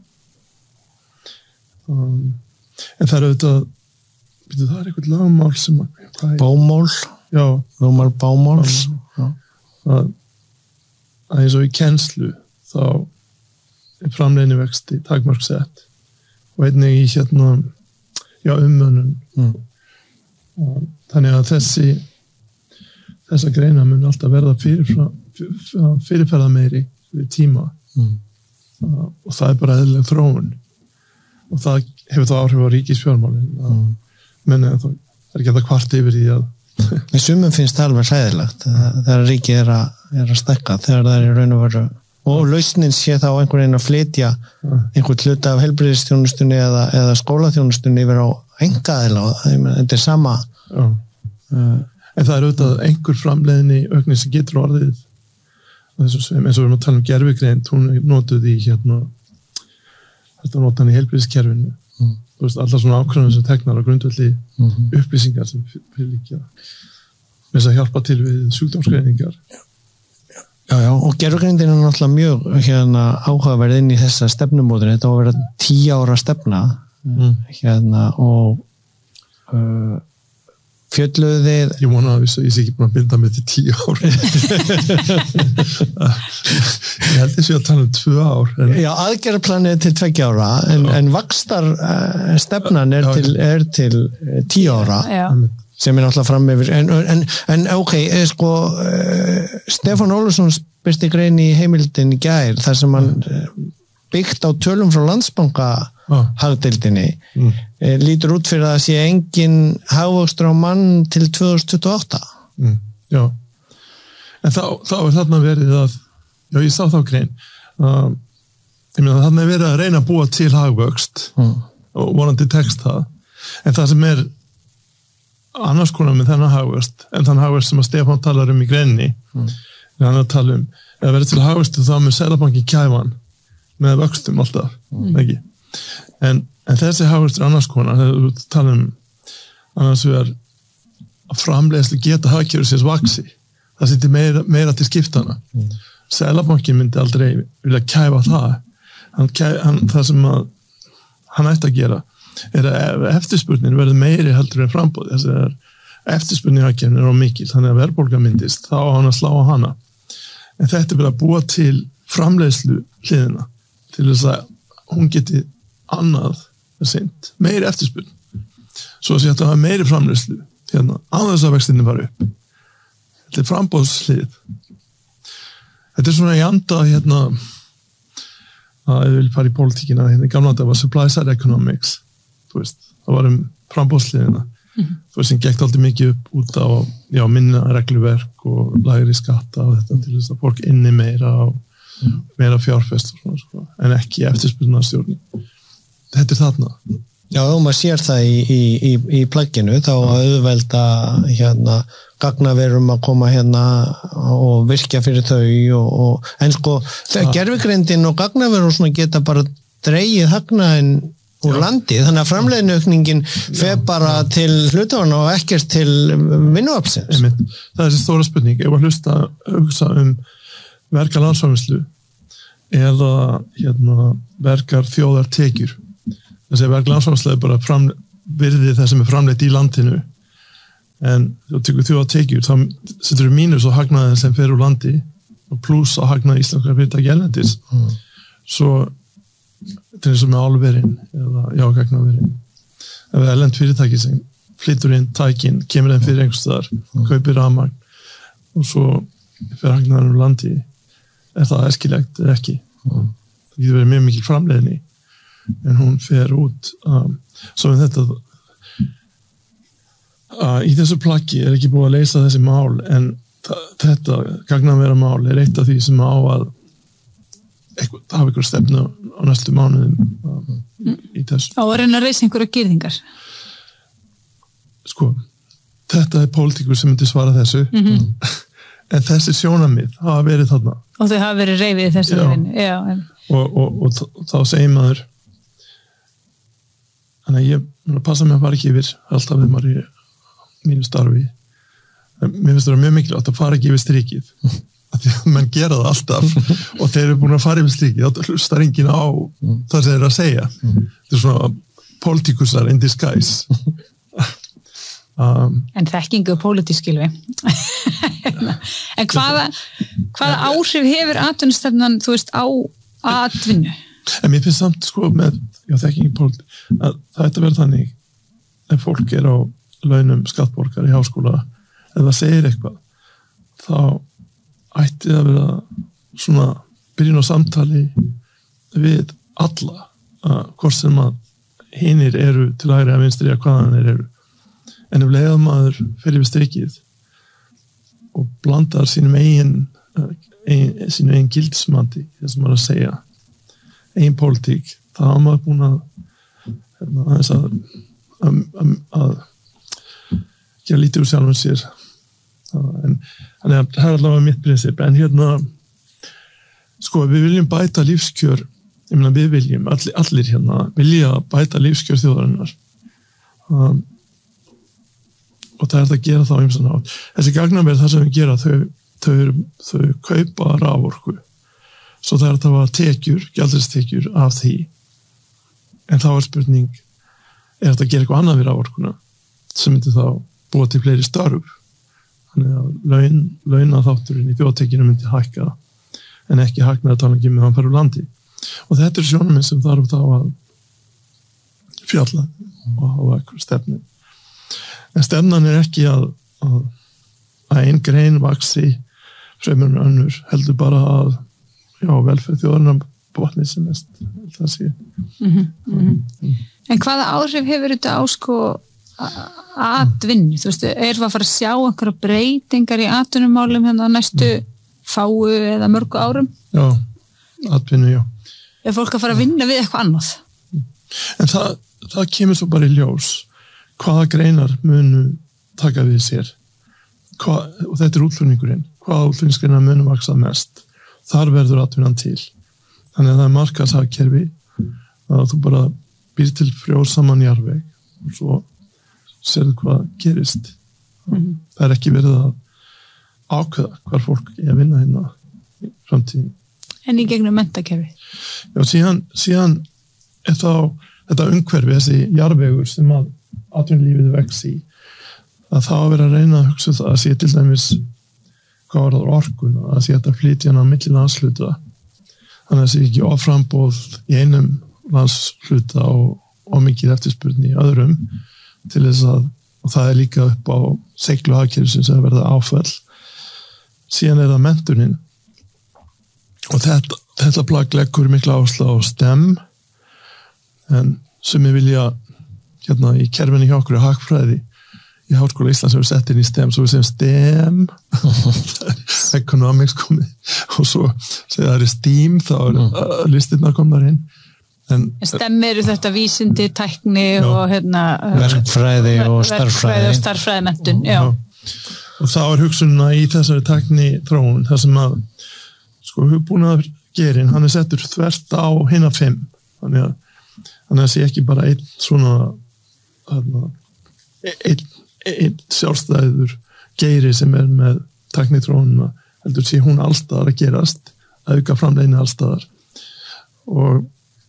um, en það er auðvitað byrju, það er eitthvað lagmál sem að bámál já, lagmál bámáls já. að að eins og í kennslu þá er framleiðni vexti takmarksett og einnig í hérna já umönnun mm. þannig að þessi þessa greina mun alltaf verða fyrir, fyrirferða meiri við tíma mm. og það er bara eðlileg þróun og það hefur þá áhrif á ríkisfjármálin mm. menn það er ekki að það kvart yfir í að í sumum finnst það alveg hræðilegt þegar ríkið er að, er að stekka þegar það er í raun og veru og lausnin sé þá einhvern veginn að flytja einhvern hluta af heilbrigðisþjónustunni eða, eða skólaþjónustunni yfir á einkaaðila og þetta er sama uh, en það er auðvitað einhver framleiðni aukning sem getur orðið eins og við erum að tala um gervigreind hún er notuð í hérna þetta notan í heilbrigðiskerfinu mm. þú veist, allar svona ákvæmum sem teknar á grundvelli mm-hmm. upplýsingar sem fyrirliggja með þess að hjálpa til við sjúkdómsgreiningar. Já, já, já og gervigreindin er náttúrulega mjög hérna áhugaverð inn í þessa stefnumóðin, þetta á að vera tíu ára stefna mm. hérna og uh, fjölluðu þið ég vona að ég sé ekki búin að binda mig til tíu ár ég held þessi að tala um tvö ár en... já, aðgerðarplanið til tveggja ára en, en vaxtar uh, stefnan er, til, er til uh, tíu ára já. Sem er náttúrulega fram yfir en, en, en ok, sko uh, Stefán Ólafsson byrsti grein í Heimildin í gær þar sem hann mm. byggt á tölum frá Landsbanka ah. hagdeildinni mm. eh, lítur út fyrir að sé engin hagvöxtur á mann til tvö þúsund tuttugu og átta mm. já en þá, þá er þarna verið að já ég sá þá grein uh, ég meina þarna er verið að reyna að búa til hagvöxt mm. og vonandi tekst það en það sem er annars konar með þennan hagvöxt en þann hagvöxt sem að Stefán talar um í greinni mm. en hann að tala um eða verið til hagvöxtu þá með Seðlabanki kæfan með vöxtum alltaf mm. ekki en, en þessi hagvöxtur annars konar þegar þú tala um annars vegar að framleiðslu geta hagkerfið sér vaxi það sýtti meira, meira til skiptana mm. Seðlabanki myndi aldrei vilja kæfa það hann, hann, það sem að hann ætti að gera er að eftirspurnin verður meiri heldur en frambóð þess að eftirspurnin í hagkerfinu er á mikil þannig að verðbólga myndist þá á hann að slá á hana en þetta er bara að búa til framleiðslu hliðina til þess að hún geti annað seint, meiri eftirspurn svo að sé að hafa meiri framleiðslu hérna, án þess að vextinni var upp þetta er frambóðslið þetta er svona í anda hérna að ég vil fara í pólitíkina hérna í gamla þetta var supply side economics þú veist, það var um frambóðsliðina mm-hmm. þú veist, sem gekkt aldrei mikið upp út á já, minna regluverk og lægri skatta og þetta til þess að fólk inni meira og mm. meira fjárfest og svona, sko, en ekki eftirspurnarstjórn þetta er þarna Já, og maður sér það í, í, í, í plagginu þá að auðvelda hérna gagnaverum að koma hérna og virkja fyrir þau og, og en sko, gervigreindin og gagnaverum svona geta bara dreigið hagnaðinn úr landi, þannig að framleiðniaukningin fer bara já. Til hluthafanna og ekkert til vinnuaflsins. Það er þessi stóra spurning, ef að hlusta hugsa um verka landsframleiðslu eða hérna, verkar þjóðartekjur. Þessi verka landsframleiðslu er bara fram, virði það sem er framleitt í landinu, en þú tekur þjóðartekjur, þá setur þú mínus á hagnaðin sem fer úr landi og pluss á hagnaði íslenskra fyrirtækja erlendis. Mm. Svo þetta er eins og með álverin eða já, gagnaverin. Ef það er erlend fyrirtæki sem flyttur inn tækin, kemur þeim fyrir einhvers staðar, mm. kaupir rafmagn og svo fyrir hagnaðar um landi, er það æskilegt eða ekki. Mm. Það getur verið mjög mikil framleiðni, en hún fer út. Um, svo með þetta, uh, í þessu plaggi er ekki búið að leysa þessi mál, en það, þetta gagnavera mál er eitt af því sem á að eitthvað, hafa ykkur stefnu á næstu mánuðum um, í þessu. Og að reyna að reysa einhverja girðingar? Sko, þetta er pólitíkur sem myndi svara þessu, mm-hmm. en þessi sjónarmið hafa verið þarna. Og þau hafa verið reyfið í þessu reynu. Já. En... Og, og, og þá segir maður, þannig að ég mér að passa mig að fara ekki yfir alltaf við maður í mínu starfi. Mér finnst það mjög mikilvægt að fara ekki yfir strikið. Því að menn gera það alltaf og þeir eru búin að fara yfir strikið, þá hlustar enginn á mm. það sem þeir eru að segja. Mm. Þetta er svona politikusar in disguise. um, en þekkingu pólitískilvi. En hvaða, hvaða áhrif hefur atvinnustefnan, þú veist, á atvinnu? En mér finnst samt sko með já, þekkingu pólitík, að það ætti að vera þannig ef fólk er á launum skattborgar í háskóla, ef það segir eitthvað, þá ætti að vera svona byrjun á samtali við alla, uh, hvort sem að hinir eru til hægri að vinstri að hvaðan þeir eru. En ef leiðamaður fer yfir strikið og blandar sínum eigin, uh, eigin sínum eigin gildismati, það sem maður að segja, eigin pólitík, þá hafa maður búin að hérna, aðeins að, að, að, að gera lítið úr sjálfum sér. En þannig að það er allavega mitt prinsip, en hérna sko við viljum bæta lífskjör, ég meina við viljum allir, allir hérna vilja bæta lífskjör þjóðarinnar um, og það er það að gera þá ýmsan hátt. Þessi gagnaver það sem við gera, þau, þau, þau kaupa raforku, svo það er að það var tekjur, gjaldristekjur af því, en þá er spurning, er þetta að gera eitthvað annað við raforkuna sem myndi þá búa til fleiri störf. Þannig að laun, launaþátturinn í þjóðtekjunum myndi hækka en ekki hækna að tala ekki með hann fara úr landi. Og þetta er sjónuminn sem þarf þá að fjalla og hafa eitthvað stefnu. En stefnan er ekki að, að, að ein grein vaxi fremur en önnur, heldur bara að já, velferð þjóðarinnar botni sem mest. Það sé. Mm-hmm, mm-hmm. Mm. En hvaða áhrif hefur þetta á sko atvinnu, þú veist, er það að fara að sjá einhverja breytingar í atvinnumálum hérna næstu fáu eða mörgu árum? Já, atvinnu, já. Er fólk að fara að vinna við eitthvað annað? En það, það kemur svo bara í ljós hvaða greinar munu taka við sér. Hva, og þetta er útflutningurinn. Hvaða útflutningsgreinar munu vaksa mest? Þar verður atvinnan til. Þannig að það er markaðshagkerfi að þú bara býr til frjósaman jarðveg og svo serðu hvað gerist. Mm-hmm. Það er ekki verið að ákveða hvar fólk er að vinna hérna í framtíðin. En í gegnum menntakerfi? Já, síðan, síðan er þá þetta umhverfi, þessi jarðvegur sem að atvinnulífið vex í, að það að vera að reyna að hugsa það að sé til dæmis hvað var það orkun, að sé að flytja hana á milli landshluta. Þannig að það sé ekki offramboð í einum landshluta og, og mikið eftirspurn í öðrum, til þess að, og það er líka upp á seigluhagkerfisins að verða áfall. Síðan er það menntunin og þetta, þetta plagg leggur mikla áherslu á STEM, en sem ég vilja hérna í kerfinni hjá okkur í hagfræði í Háskóla Íslands hefur sett inn í STEM, svo við segjum STEM economics komið og svo segja það er STEAM, þá er uh, listirna komnar inn. En STEM eru þetta vísindi, tækni já, og hérna verkfræði og starffræði og starffræðimenntun, já. Og þá er hugsunna í þessari tækni þróun, það sem að sko hugbúnaðargerinn, hann er settur þvert á hina fimm, þannig að þannig að það sé ekki bara einn svona þarna, einn, einn sjálfstæður geiri sem er með tæknitrónuna, heldur sé hún allstaðar að gerast, auka framleiðni allstaðar og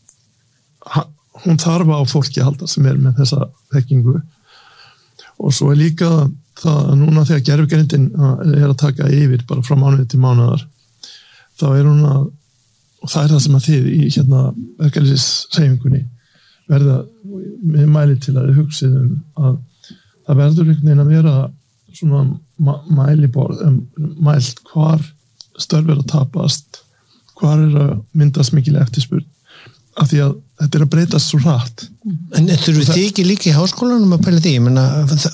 hún þarf á fólki að halda sem er með þessa þekkingu og svo er líka það að núna þegar gervigreindin er að taka yfir bara frá mánuði til mánuðar þá er hún að, og það er það sem að þið í hérna verkefnishreyfingunni verða með mæli til að hugsið um að það verður einhvern veginn að vera svona mæliborð, um, mælt hvar störf er að tapast, hvar er að myndast mikil eftirspurn af því að þetta er að breytast svo hratt. En þurfum þið ekki líka í háskólanum að pæla því? Ég meina,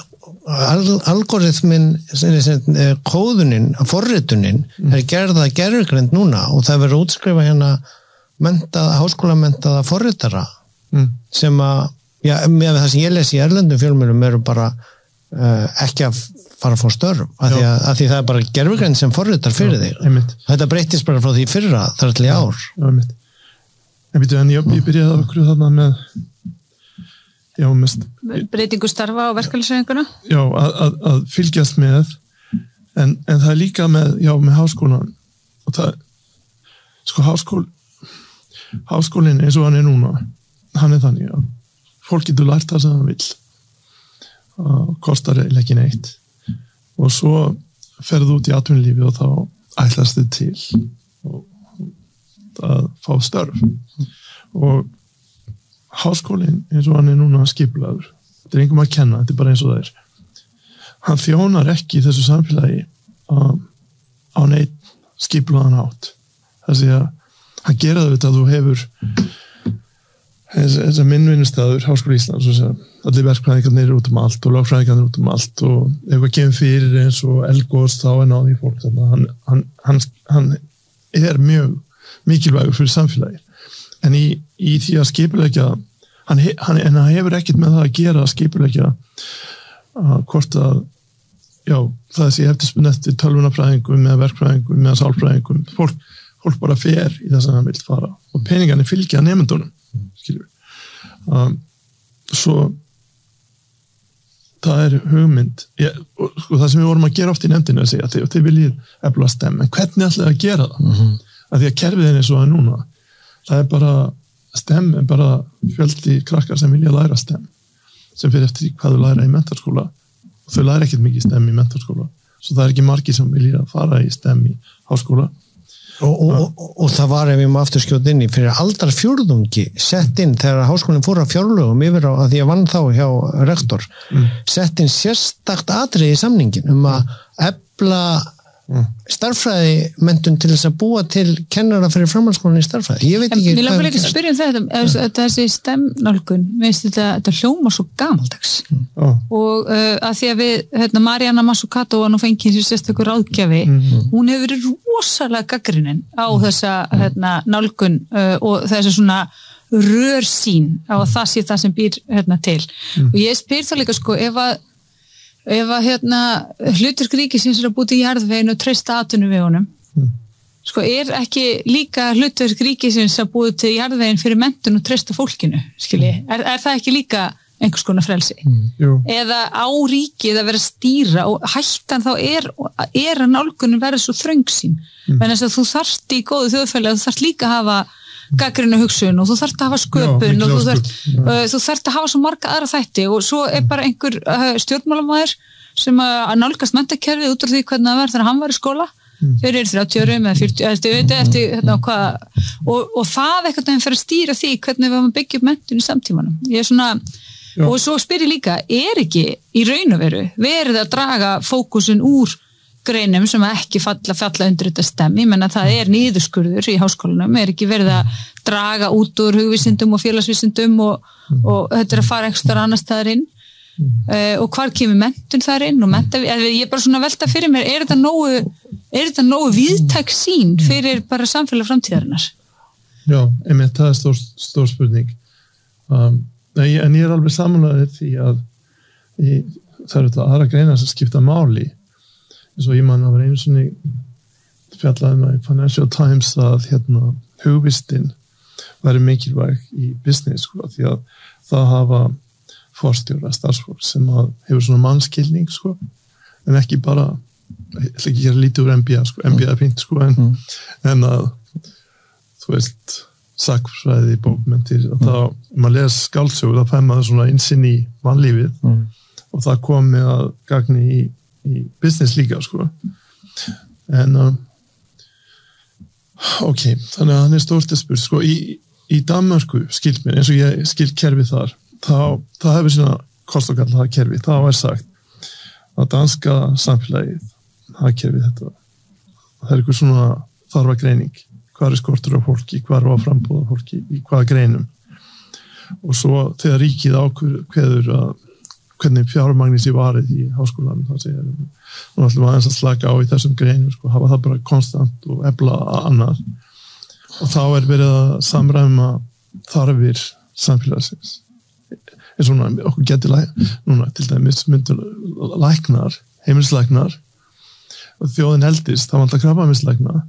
algoritmin, kóðunin, forritunin mm. er gerða gervigreind núna og það verður að útskrifa hérna mentaða, háskólamentaða forritara mm. sem að, já, með það sem ég lesi í erlendum fjölmiðlum eru bara uh, ekki að fara að fá störf, af því, að, að því það er bara gervigreind sem forritar fyrir þig. Einmitt. Þetta breytist bara frá því fyrra, þar til í ár. Já, einmitt. En, byrju, en ég, ég byrjaði okkur þarna með, já, mest, breytingu starfa á verkefnishreyfinguna? Já, að, að, að fylgjast með, en, en það er líka með, já, með háskólan. Og það, sko, háskól, háskólinn eins og hann er núna, hann er þannig að fólk getur lært það sem það vill. Og kostar ekki neitt. Og svo ferðu út í atvinnulífi og þá ætlast þið til og að fá störf og háskólinn eins og hann er núna skipulaður, þetta er engum að kenna, þetta er bara eins og það er hann þjónar ekki í þessu samfélagi á, á neitt skipulaðan hátt þessi að hann gera þetta að þú hefur þess að minnvinnustæður Háskóli Íslands allir verkfræðingarnir eru út um allt og lögfræðingarnir út um allt og ef eitthvað kemur fyrir eins og eldgos þá er náði fólk þannig að hann, hann, hann, hann er mjög mikilvægur fyrir samfélagi en í, í því að skipuleggja hann, hann, en hann hefur ekkert með það að gera að skipuleggja að hvort að já, það sé eftirspunni eftir tölvunarfræðingum eða verkfræðingum eða sálfræðingum fólk, fólk bara fer í það sem hann vil fara og peningarnir fylgja nemendunum skilur um, svo það er hugmynd ég, og, sko, það sem við vorum að gera oft í nefndinu að segja að þið, þið viljið efla stem en hvernig ætlaði að gera það mm-hmm. að því að kerfiðin er svo að núna það er bara, stem er bara fjöldi krakkar sem vilja læra stem sem fyrir eftir hvað þau læra í mentarskóla og þau læra ekkert mikið stem í mentarskóla svo það er ekki margir sem vilja fara í stem í háskóla og, og, og, og það var ef ég má aftur skjóta inn í fyrir aldar fjórðungi sett inn þegar háskólinn fór að fjárlögum yfir á að því að vann þá hjá rektor mm. sett inn sérstakt atriði í samningin um að efla Mm. starffræði menntun til þess að búa til kennara fyrir framhaldsskólann í starffræði ég veit ekki Mér langar ekki að spyrja um þetta mm. þessi stemnálgun þetta, þetta hljóma svo gamaldags mm. oh. og uh, að því að við hérna, Mariana Mazzucato var nú fengið sér sérstakur ráðgjafi mm. hún hefur verið rosalega gagnrýnin á mm. þessa hérna, nálgun uh, og þessi svona rörsýn á að það sé það sem býr hérna, til mm. og ég spyr það líka sko ef að ef að hérna hlutverk ríkisins er að búti í jarðveginu og treysta atvinnuvegunum mm. sko er ekki líka hlutverk ríkisins að búti til jarðvegin fyrir menntun og treysta fólkinu skilji, mm. er, er það ekki líka einhvers konar frelsi mm. eða á ríkið að vera að stýra og hættan þá er, er að nálgunum verða svo þröngsýn mm. en þess að þú þarft í góðu þjóðfæli að þú þarft líka að hafa gagnrýna hugsun og þú þarft að hafa sköpun Já, og þú þarft, uh, þú þarft að hafa svo marga aðra þætti og svo er bara einhver uh, stjórnmálamæður sem að nálgast menntakerfið út af því hvernig það var þegar hann var í skóla mm. fyrir þrjátíu árum eða fjörutíu eftir, eftir, hérna, hvað, og, og það eitthvað fyrir að stýra því hvernig við varum byggja upp menntun í samtímanum ég er svona, Já. Og svo spyr ég líka er ekki í raun og veru verið að draga fókusin úr greinum sem ekki falla, falla undir þetta stemmi, menn að það er niðurskurður í háskólanum, er ekki verið að draga út úr hugvísindum og félagsvísindum og, og þetta er að fara einhverstaðar annar staðar inn mm. uh, og hvar kemur menntun þar inn og menta, ég er bara svona velta fyrir mér, er þetta nógu er þetta nógu víðtæk sín fyrir bara samfélag framtíðarinnar? Já, einmitt, það er stór, stór spurning um, en ég er alveg samanlegaðið því að í, það eru þetta aðra greinar sem skipta máli eins og ég man að vera einu svona fjallaði með Financial Times að hérna hugvistin væri mikilvæg í business sko, því að það hafa forstjóra starfsfólk sem að hefur svona mannskilning sko, en ekki bara ég ætla ekki að gera lítið úr M B A sko, M B A er fínt sko, en, mm. en að þú veist sakfræði, bókmenntir og þá, maður les skáldsögur þá fær maður svona innsinn í mannlífið mm. og það kom með að gagni í, í business líka sko, en uh, ok, þannig að hann er stórt að spurt sko, í, í Danmörku skilt mér, eins og ég skilt kerfi þar þá, það hefur svona kost og galla það kerfi, það var sagt að danska samfélagið það kerfi þetta það er eitthvað svona þarfa greining hvað er skortur á fólki, hvað er á frambúða fólki í hvaða greinum og svo þegar ríkið ákveður að hvernig fjármagni sé varið í háskólanum þá segir nú ætlum við aðeins að slaka á í þessum greinum sko, hafa það bara konstant og efla annar og þá er verið að samræma þarfir samfélagsins eins og núna, okkur getur núna til dæmis myndur læknar, heimilislæknar og þjóðin eldist, þá vantar krabbameinslækna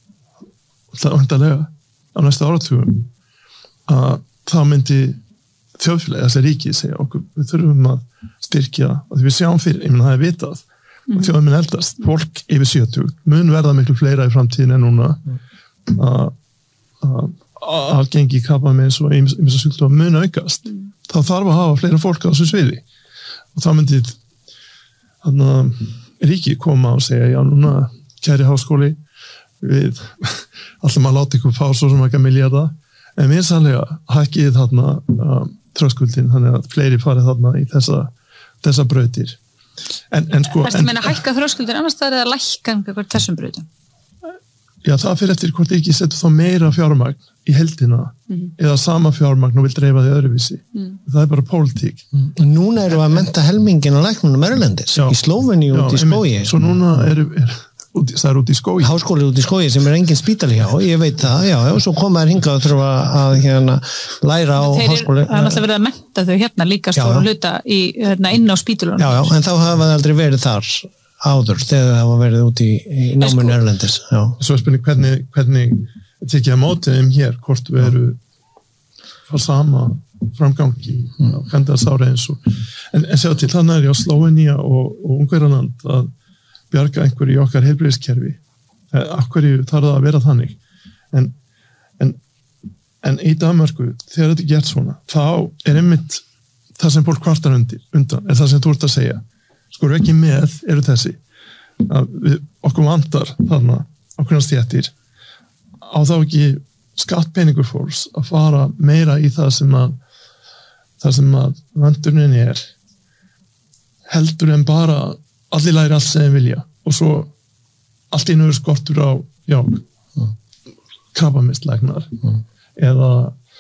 það vantarlega á næsta áratugum að það myndi þjóðfélagi, þessi ríki segja okkur, við þurfum að styrkja og því við sjáum fyrir, ég menn það er vitað mm. og þjóðin mun eldast, fólk yfir sjötugt mun verða miklu fleira í framtíðin en núna að að að gengi krabbameins og ýmsa sjúkdóma mun aukast mm. þá þarf að hafa fleira fólk á þessu sviði og þá myndi þannig að ríki koma og segja já núna kæri háskóli við allum að láta ykkur fá svo sem ekki miljarda en við sannlega hækkið þarna uh, tröskuldin þannig að fleiri farið þarna í þessa, þessa brautir en, en sko Þess að meina hækka tröskuldin annars það er að lækka einhver þessum brautum Já, það fyrir eftir hvort ekki setur þá meira fjármagn í heldina mm. eða sama fjármagn og vil dreifa því öðruvísi. Mm. Það er bara pólitík. Mm. Núna eru að mennta helmingin á læknunum erlendis, í Slóveníu út í skógi. Svo núna er, er það er út í skógi. Háskóli út í skógi sem er engin spítali hjá, ég veit það, já, já, svo koma þær hingað og þurfa að hérna, læra á Þeir háskóli. Það er náttúrulega verið að mennta þau hérna líka stóra hluta í, hérna, inn á spítulunum. Já, já, en þá hafa það aldrei verið þar áður þegar það hafa verið út í, í náminu erlendis. Já. Svo er spurning hvernig, hvernig tekja mótið þeim hér, hvort við eru fara sama framgangi mm. á hendarsári eins og en, en sjá til, þannig er ég á Slóveníu og, og Ungverjaland að bjarga einhverju í okkar heilbrigðiskerfi. Af hverju þarf það að vera þannig? En, en, en í Danmörku, þegar þetta er gert svona, þá er einmitt það sem fólk kvartar undir, undan, er það sem þú ert að segja. Sko ekki með eru þessi að við, okkur vantar þarna okkurna stéttir á þá ekki skattpeningur fólks að fara meira í það sem að það sem að vandurinn er heldur en bara allir læri allt sem þeim vilja og svo allt einu skortur á já, mm. krabbameinslæknar mm. eða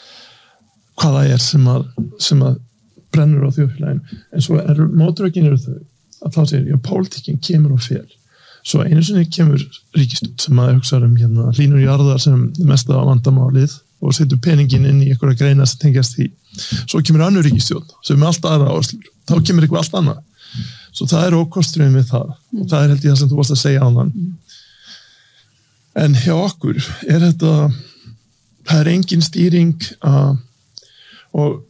hvað það er sem að, sem að brennur á þjóðfélaginu en svo er mótrökin eru þau að þá segir, já, pólitíkin kemur og fel svo einu sinni kemur ríkisstjórn sem að hugsa um hérna hlínur jarðar sem mesta vandamálið og setur peningin inn í einhverja greina sem tengjast því svo kemur annur ríkisstjórn sem er alltaf aðra áherslur þá kemur eitthvað allt annað svo það er ókosturinn við það mm. og það er held ég það sem þú varst að segja á þann mm. en hjá okkur er þetta það er engin stýring uh, og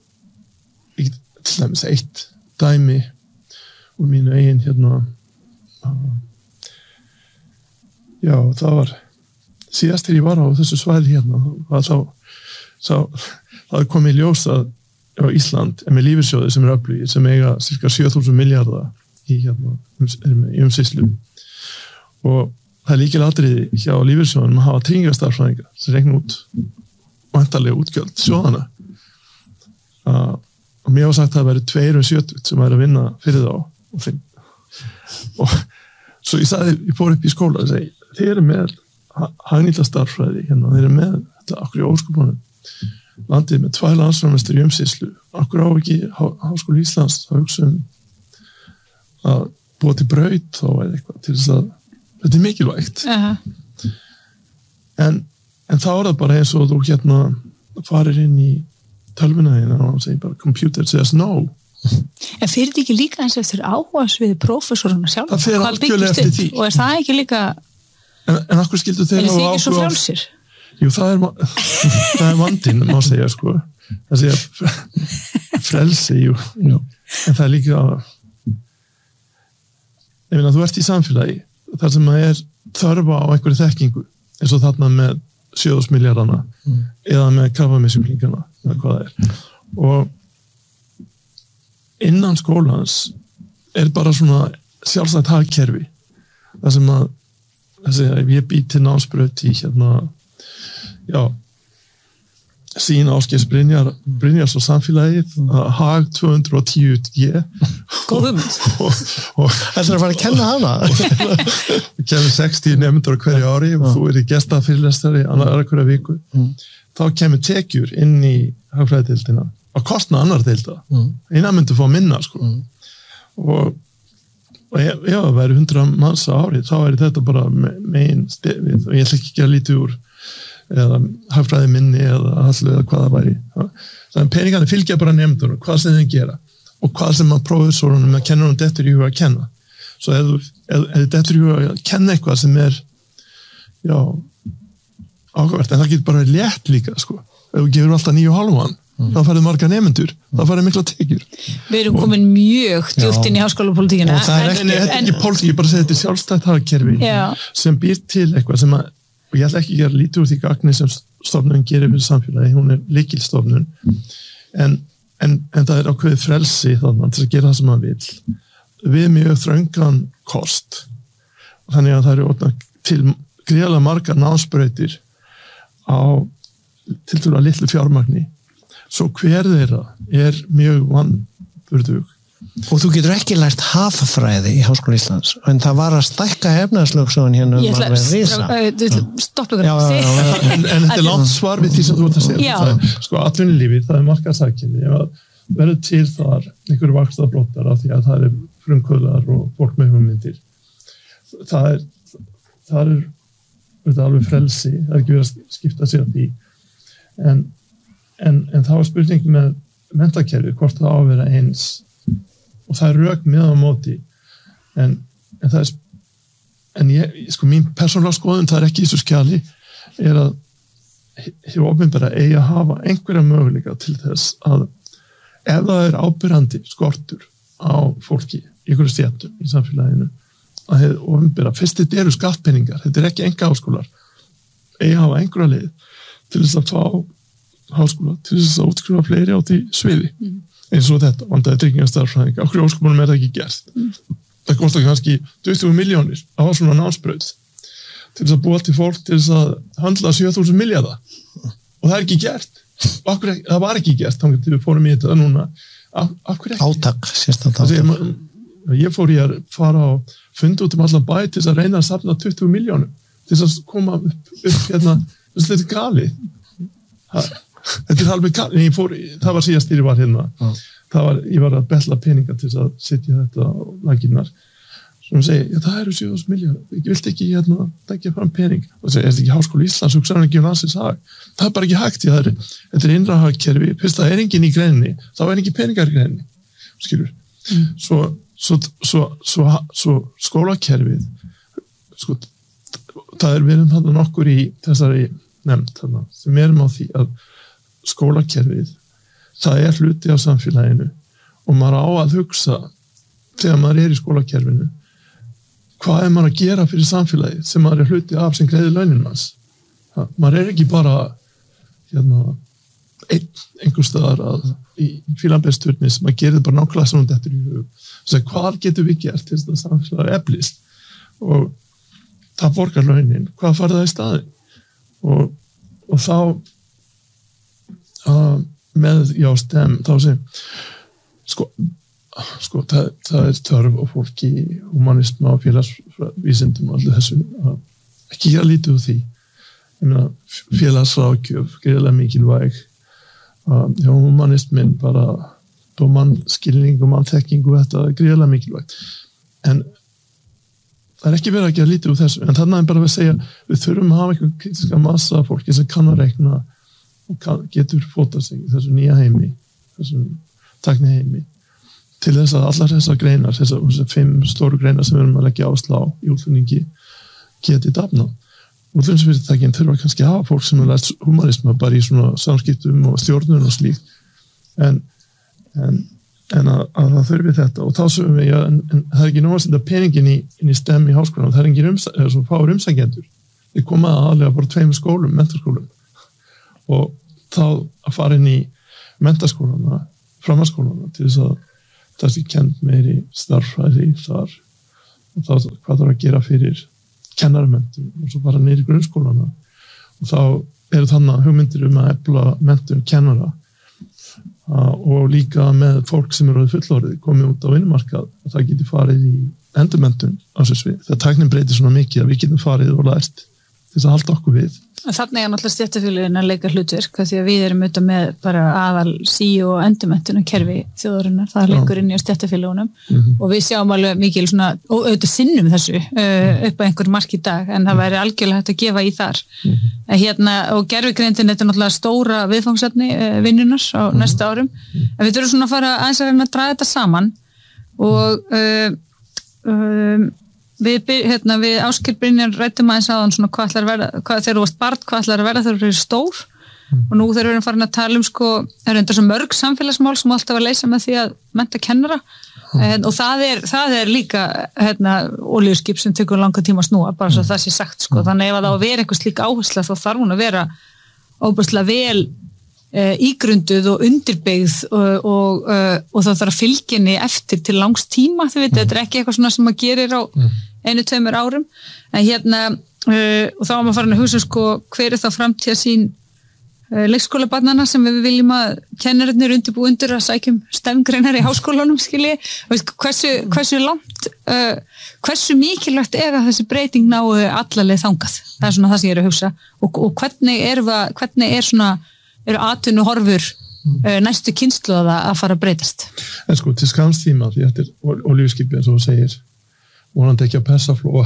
til dæmis eitt dæmi úr mínu eigin hérna uh, já, það var síðast þegar ég var á þessu svæði hérna þá, þá það kom í ljós að á Ísland er með lífeyrissjóði sem er öflugir sem eiga cirka sjö þúsund milljarða í, hérna, í umsýslu og það er líkilega atriði hjá lífeyrissjóðunum að hafa tryggingastarfræðinga sem reikna út væntanlega útgjöld sjóðana uh, og mér var sagt að það væri tveir um sjötugt sem væri að vinna fyrir þá og, og svo ég sagði, ég fór upp í skóla og segi, þeir eru með hagnýtla starffræði hérna, þeir eru með þetta okkur í óskupunum landið með tvær landsframleiðslur í umsýslu okkur á ekki há, Háskóli Íslands að hugsa um að búa til braut þá eða eitthvað til þess að þetta er mikilvægt uh-huh. en, en þá er það bara eins og þú hérna farir inn í tölvuna hérna og segir bara computer says no En fyrir þetta ekki líka eins og eftir áhuga sviði prófessoruna sjálf? Það fer algjörlega eftir því. Og er það ekki líka... En, en akkur skildu þeir hafa áhuga... En þið ekki svo frjálsir? Jú, það er, það er vandinn, má segja, sko. Það segja frelsi, jú. jú. En það er líka, ég meina, þú ert í samfélagi, þar sem það er þörfa á einhverju þekkingu, eins og þarna með sjöðusmilljarana mm. eða með krabbameinssjúklingana, eða hvað það er. Og innan skólans er bara svona sjálfstætt hagkerfi, þar sem að, þessi, ég bý til námsbraut í hérna, já, sín Ásgeirs Brynjar, Brynjars og samfélagið, Hag tvö hundruð og tíu G. Góðum. Það er að fara að kenna hana. Við kemur sextíu nemendur á hverju ári og þú er í gestafyrirlestari annar hverja viku. Mm. Þá kemur tekjur inn í hagfræðideildina að kostna annar deilda. Mm. Einar myndi fá minna, sko. Mm. Og, og ef það væri hundrað manns á ári, þá er þetta bara megin stefið og ég ætla ekki að gera lítið úr eða hagfræði minni eða hallu eða hvað það væri. Þannig að peningarnir fylgja bara nefndunum, hvað sem þeim gera og hvað sem að prófessorunum að kenna um dettur í huga að kenna. Svo ef þú dettur í huga að kenna eitthvað sem er já, áhugavert, en það getur bara létt líka, sko. Ef þú gefur alltaf níu og hálfan, mm. þá færðu marga nefndur, mm. þá færðu mikla tekjur. Við erum komin mjög djúpt inn í háskólapólitíkina. Það er ekki, en, ekki pólitík, ég bara segi þetta er sjálfstætt hagkerfi sem býr til eitthvað sem að og ég ætla ekki að gera lítið úr því gagni sem stofnun gerir fyrir samfélagi, hún er lykilstofnun en, en, en það er ákveðið frelsi þannig til að gera það sem maður vill við mjög þröngan kost þannig að það eru til gríðarlega margar námsbrautir á tiltölulega litlu fjármagni svo hver þeirra er mjög vanburðug. Og þú getur ekki lært haffræði í Háskóla Íslands, en það var að stækka efnahagslögsögun hérna um að risa. Ég ætla að stoppa ykkur. En þetta er langt svar við því sem þú ert að segja. Það, sko, atvinnulífið, það er markaðshagkerfi. Ef að verður til þar einhverju vaxtabrotar af því að það er frumkvöðlar og fólk með hugmyndir. Það er, það er, þetta er alveg frelsi, það er ekki verið að skipta sér að því. En, en, en það var spurning með menntakerfi, hvort það á að vera eins og það er rök með á móti en, en það er en ég, sko mín persónulega skoðun það er ekki í þessu skjali er að hefur opinbera eigi að hafa einhverja möguleika til þess að ef það er ábyrrandi skortur á fólki í einhverju stéttum í samfélaginu að hefur opinbera, fyrst þetta eru skattpeningar þetta er ekki enga háskólar eigi að hafa einhverja leið til þess að fá háskóla til þess að útskrifa fleiri á því sviði mm. eins og þetta, vandaði tryggingastarfræðing á hverju óskopunum er það ekki gert mm. það kostar kannski tuttugu milljónir á svona námsbraut til þess að búa til fólk til þess að handla sjö þúsund milljarða og það er ekki gert akkur, það var ekki gert, þannig að við fórum í þetta núna akkur ekki átak, sérstænt átak ég, ég fór í að fara á fundi út um allan bæ til þess að reyna að safna tuttugu milljónum til þess að koma upp, upp hérna, þess að þetta er galið það Þetta er alveg galið, ég fór, það var síðast ég var hérna, ah. það var, ég var að betla peninga til að setja þetta á laginnar, sem segi, já það eru sjö þúsund milljarðar, ég vilt ekki hérna, tekja fram pening, og segi, er þetta ekki Háskóli Íslands, hugsaðu ekki um landsins hag, það er bara ekki hægt, já, það er, þetta er innra hagkerfi, fyrst það er enginn í greininni, þá er ekki peningar í greininni, skilur, mm. svo, svo, svo, svo, svo skólakerfið, sko, það er við erum þarna nokkur í þessari nefnd þarna, sem erum á því að skólakerfið, það er hluti af samfélaginu og maður á að hugsa þegar maður er í skólakerfinu hvað er maður að gera fyrir samfélagið sem maður er hluti af sem greiðir launin manns. Það, maður er ekki bara hérna, ein, einhver staðar að, í fílanbærsturnis, maður gerir bara nákvæmlega svona þetta í hug. Þess að hvað getur við gert til þess að samfélagið eflist og það borgar launin, hvað farið það í staðin og, og þá Uh, með já stem þá sem sko, sko það, það er þörf og fólki humanisma og félagsvísindum og allir þessu uh, ekki gera lítið úr því ég meina félagsráðgjöf greiðlega mikilvæg uh, já humanismin bara mannskilning og mannþekking og þetta er greiðlega mikilvægt en það er ekki verið að gera lítið úr þessu en þannig er bara að segja við þurfum að hafa einhver kritiska massa fólki sem kann að reikna og getur fótað sig í þessu nýja heimi þessum tækni heimi til þess að allar þessar greinar þessar, þessar fimm stóru greinar sem við erum að leggja áslá í útflutningi geti dafna útlendingsfyrirtækin þurfa kannski að hafa fólk sem er lært humanisma bara í svona samskiptum og stjórnun og slíkt en, en, en að, að það þurfi þetta og þá sögum við, já, en, en það er ekki nóg að setja peningin í, inn í STEM í háskólanum, það er engin umsæ, svo fáur umsækjendur, við komum aðalega bara tveimur skólum, menntaskólum og þá að fara inn í menntaskólana, framhaldsskólana til þess að það sé kennt meiri starffræði þar og þá hvað þarf að gera fyrir kennaramenntun og svo bara niður í grunnskólana og þá eru þannig hugmyndir um að efla menntun kennara uh, og líka með fólk sem eru fullorðið komið út á vinnumarkað og það getur farið í endurmenntun á þessu svið. Það tæknin breytir svona mikið að við getum farið og lært til þess að halda okkur við. Þannig er náttúrulega stéttarfélögin að leika hlutverk því að við erum auðvitað með bara aðal sí og endurmenntun kerfi þjóðarinnar, það leikur inn í stéttarfélögunum mm-hmm. og við sjáum alveg mikil svona, og auðvitað sinnum þessu uh, upp á einhver mark í dag en það væri algjörlega hægt að gefa í þar mm-hmm. hérna, og gervigreindin þetta er náttúrulega stóra viðfangsefni uh, vinnunar á mm-hmm. næsta árum en við þurfum svona að fara aðeins að reyna að draga þetta saman og uh, um, Við, hérna, við Ásgeir Brynjar rættum aðeins áðan svona hvað ætlar að verða, hvað, þegar þú varst barn, hvað ætlar að verða þegar þú eru stór mm. og nú þegar við erum farin að tala um sko, það eru enda svo mörg samfélagsmál sem alltaf að leysa með því að mennta kennara mm. en, og það er, það er líka hérna, olíuskip sem tekur langa tíma að snúa, bara svo mm. það sé sagt sko, þannig ef það á að vera einhvers líka áhersla þá þarf hún að vera óbærslega vel e, ígrunduð og undirbyggð og, og, og, og þá þarf að fylginni eftir til langs tíma, þau veit, mm. þetta er ekki eitthvað svona sem maður gerir á mm. einu, tveimur árum en hérna, uh, og þá var maður farin að hugsa sko, hver er þá framtíða sín uh, leikskólabarnana sem við viljum að kennarinnir undirbú undir að sækjum STEM-greinar í háskólanum skilji, hversu, hversu langt uh, hversu mikilvægt er að þessi breyting ná allaleg þangað, það er svona það sem ég er að hugsa og, og hvernig er, það, hvernig er svona, eru atvinnu horfur uh, næstu kynslóða að fara að breytast? En sko, til skamstíma því eftir olíuskipi eins og þú segir vonandi ekki að Persaflóa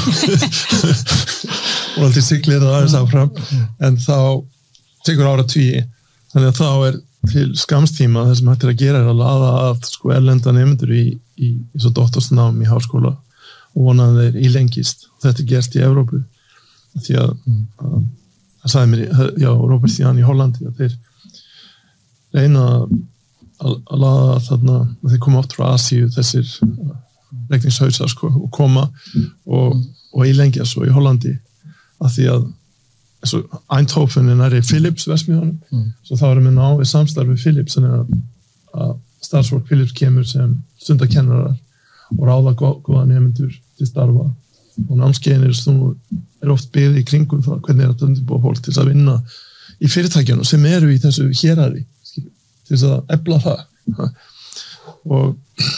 vonandi siglir það aðeins áfram en þá tekur ára tvíi þannig að þá er til skamstíma það sem hægt er að gera er að laða að sko erlenda nemendur í, í, í svo doktorsnám í háskóla og vonandi þeir ílengist og þetta er gert í Evrópu því að það sagði mér, já, Robert Stian í Hollandi að þeir reyna að, að laða þarna og þeir koma oft frá Asíu þessir regningshausar sko, og koma og, og ílengja svo í Hollandi að því að svo, Eindhoven er næri Philips versmiðunum mm. svo þá erum við náið samstarf við Philips þannig að, að starfsfólk Philips kemur sem stundakennarar og ráða góða nefnendur til starfa og námskeiðin er, er oft byggð í kringum það hvernig er þetta undirbúa fólk til að vinna í fyrirtækjunum sem eru í þessu héraði til þess að efla það og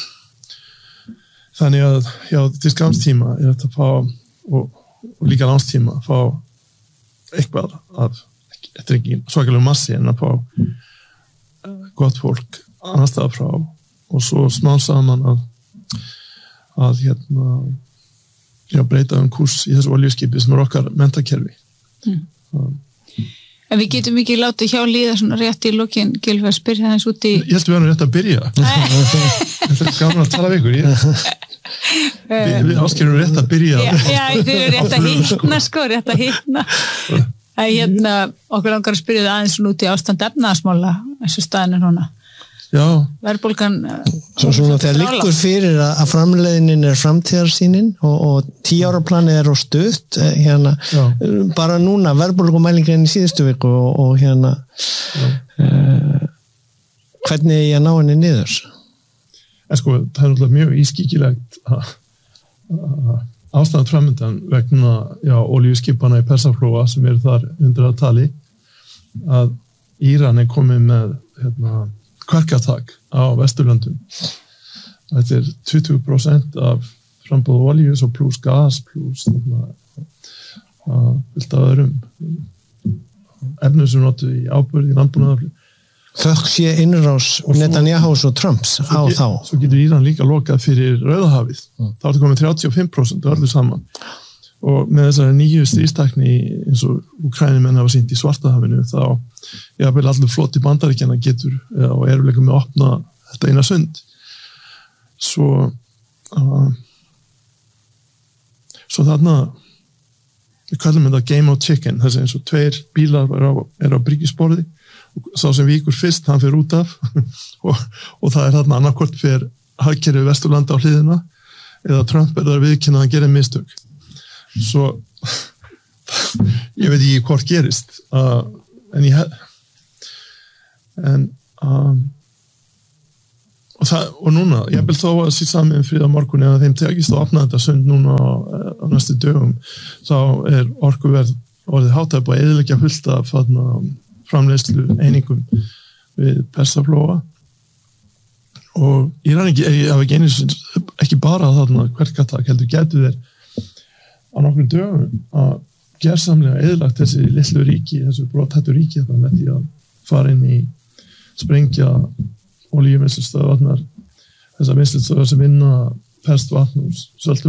þannig að, já, til skamstíma er þetta að fá, og, og líka lánstíma, að fá eitthvað að, þetta er ekki svakalega massi, en að fá gott fólk annar staðar frá og svo smá saman að, að hérna, já, breyta um kurs í þessu olíuskipi sem er okkar menntakerfi. Mm. Um, En við getum ekki látið hjá líða svona rétt í lokin, Gylfi, að spyrja aðeins út í... Ég held að við erum rétt að byrja. Þetta er gaman að tala við ykkur. Ég... við, við áskerum rétt að byrja. Já, já þið eru rétt að hittna, sko, rétt að hittna. Það hérna, okkur langar að spyrja það aðeins út í ástand efnahagsmála, þessu staðinu núna. Já. Verðbólgan... Svo svona þegar liggur fyrir að, að framleiðinin er framtíðarsýnin og, og tíu ára planið er á stutt hérna, já. Bara núna verðbólgumælingin í síðustu viku og, og hérna uh, hvernig ég ná henni niður? En sko, það er náttúrulega mjög ískíkilegt að ástæðan framöndan vegna, já, olíuskipana í Persaflóa sem eru þar undir að tali að Íran er komið með hérna kvarkatak á Vesturlöndum. Þetta er tuttugu prósent af frambúðu olíu, svo pluss gas, pluss vilt að öðrum efnum sem notu í ábyrði, í landbúnaðarflug. Þökk sé innrás Netanyahus og Trumps á get, þá. Svo getur Íran líka lokað fyrir Rauðahafið. Mm. Það er komið þrjátíu og fimm prósent og öllu saman. Og með þessari nýju stríðstakni eins og Úkraínumenn hafa sýnt í Svartahafinu þá ég vil allir flott í Bandaríkjanna getur og eru líka með að opna þetta eina sund svo uh, svo þarna við kallum þetta game of chicken, þess að eins og tveir bílar er á, er á bryggjusporði og sá sem víkur fyrst, hann fer út af og, og það er þarna annarkvort fyrir hagkerfi Vesturlanda á hliðina eða Trump er það viðkynna að hann gerir mistök svo ég veit ekki hvort gerist uh, en ég hef en um, og, það, og núna, ég vil þó að síðan saman fríða morgun eða þeim tekist að opna þetta sund núna á, á næstu dögum þá er orkuverð orðið hátæp og eðilegja fullt af framleiðslu einingum við Persaflóa og ég er ekki, ég hafa ekki einu ekki bara þarna hverkatak heldur getur þeir á nokkrum dögum að gersamlega eðlagt þessi litlu ríki, þessu brothættu ríki það með því að fara inn í sprengja olíuvinnslustöðvarnar þessar vinnslustöðvar sem vinna ferskt vatn úr söltu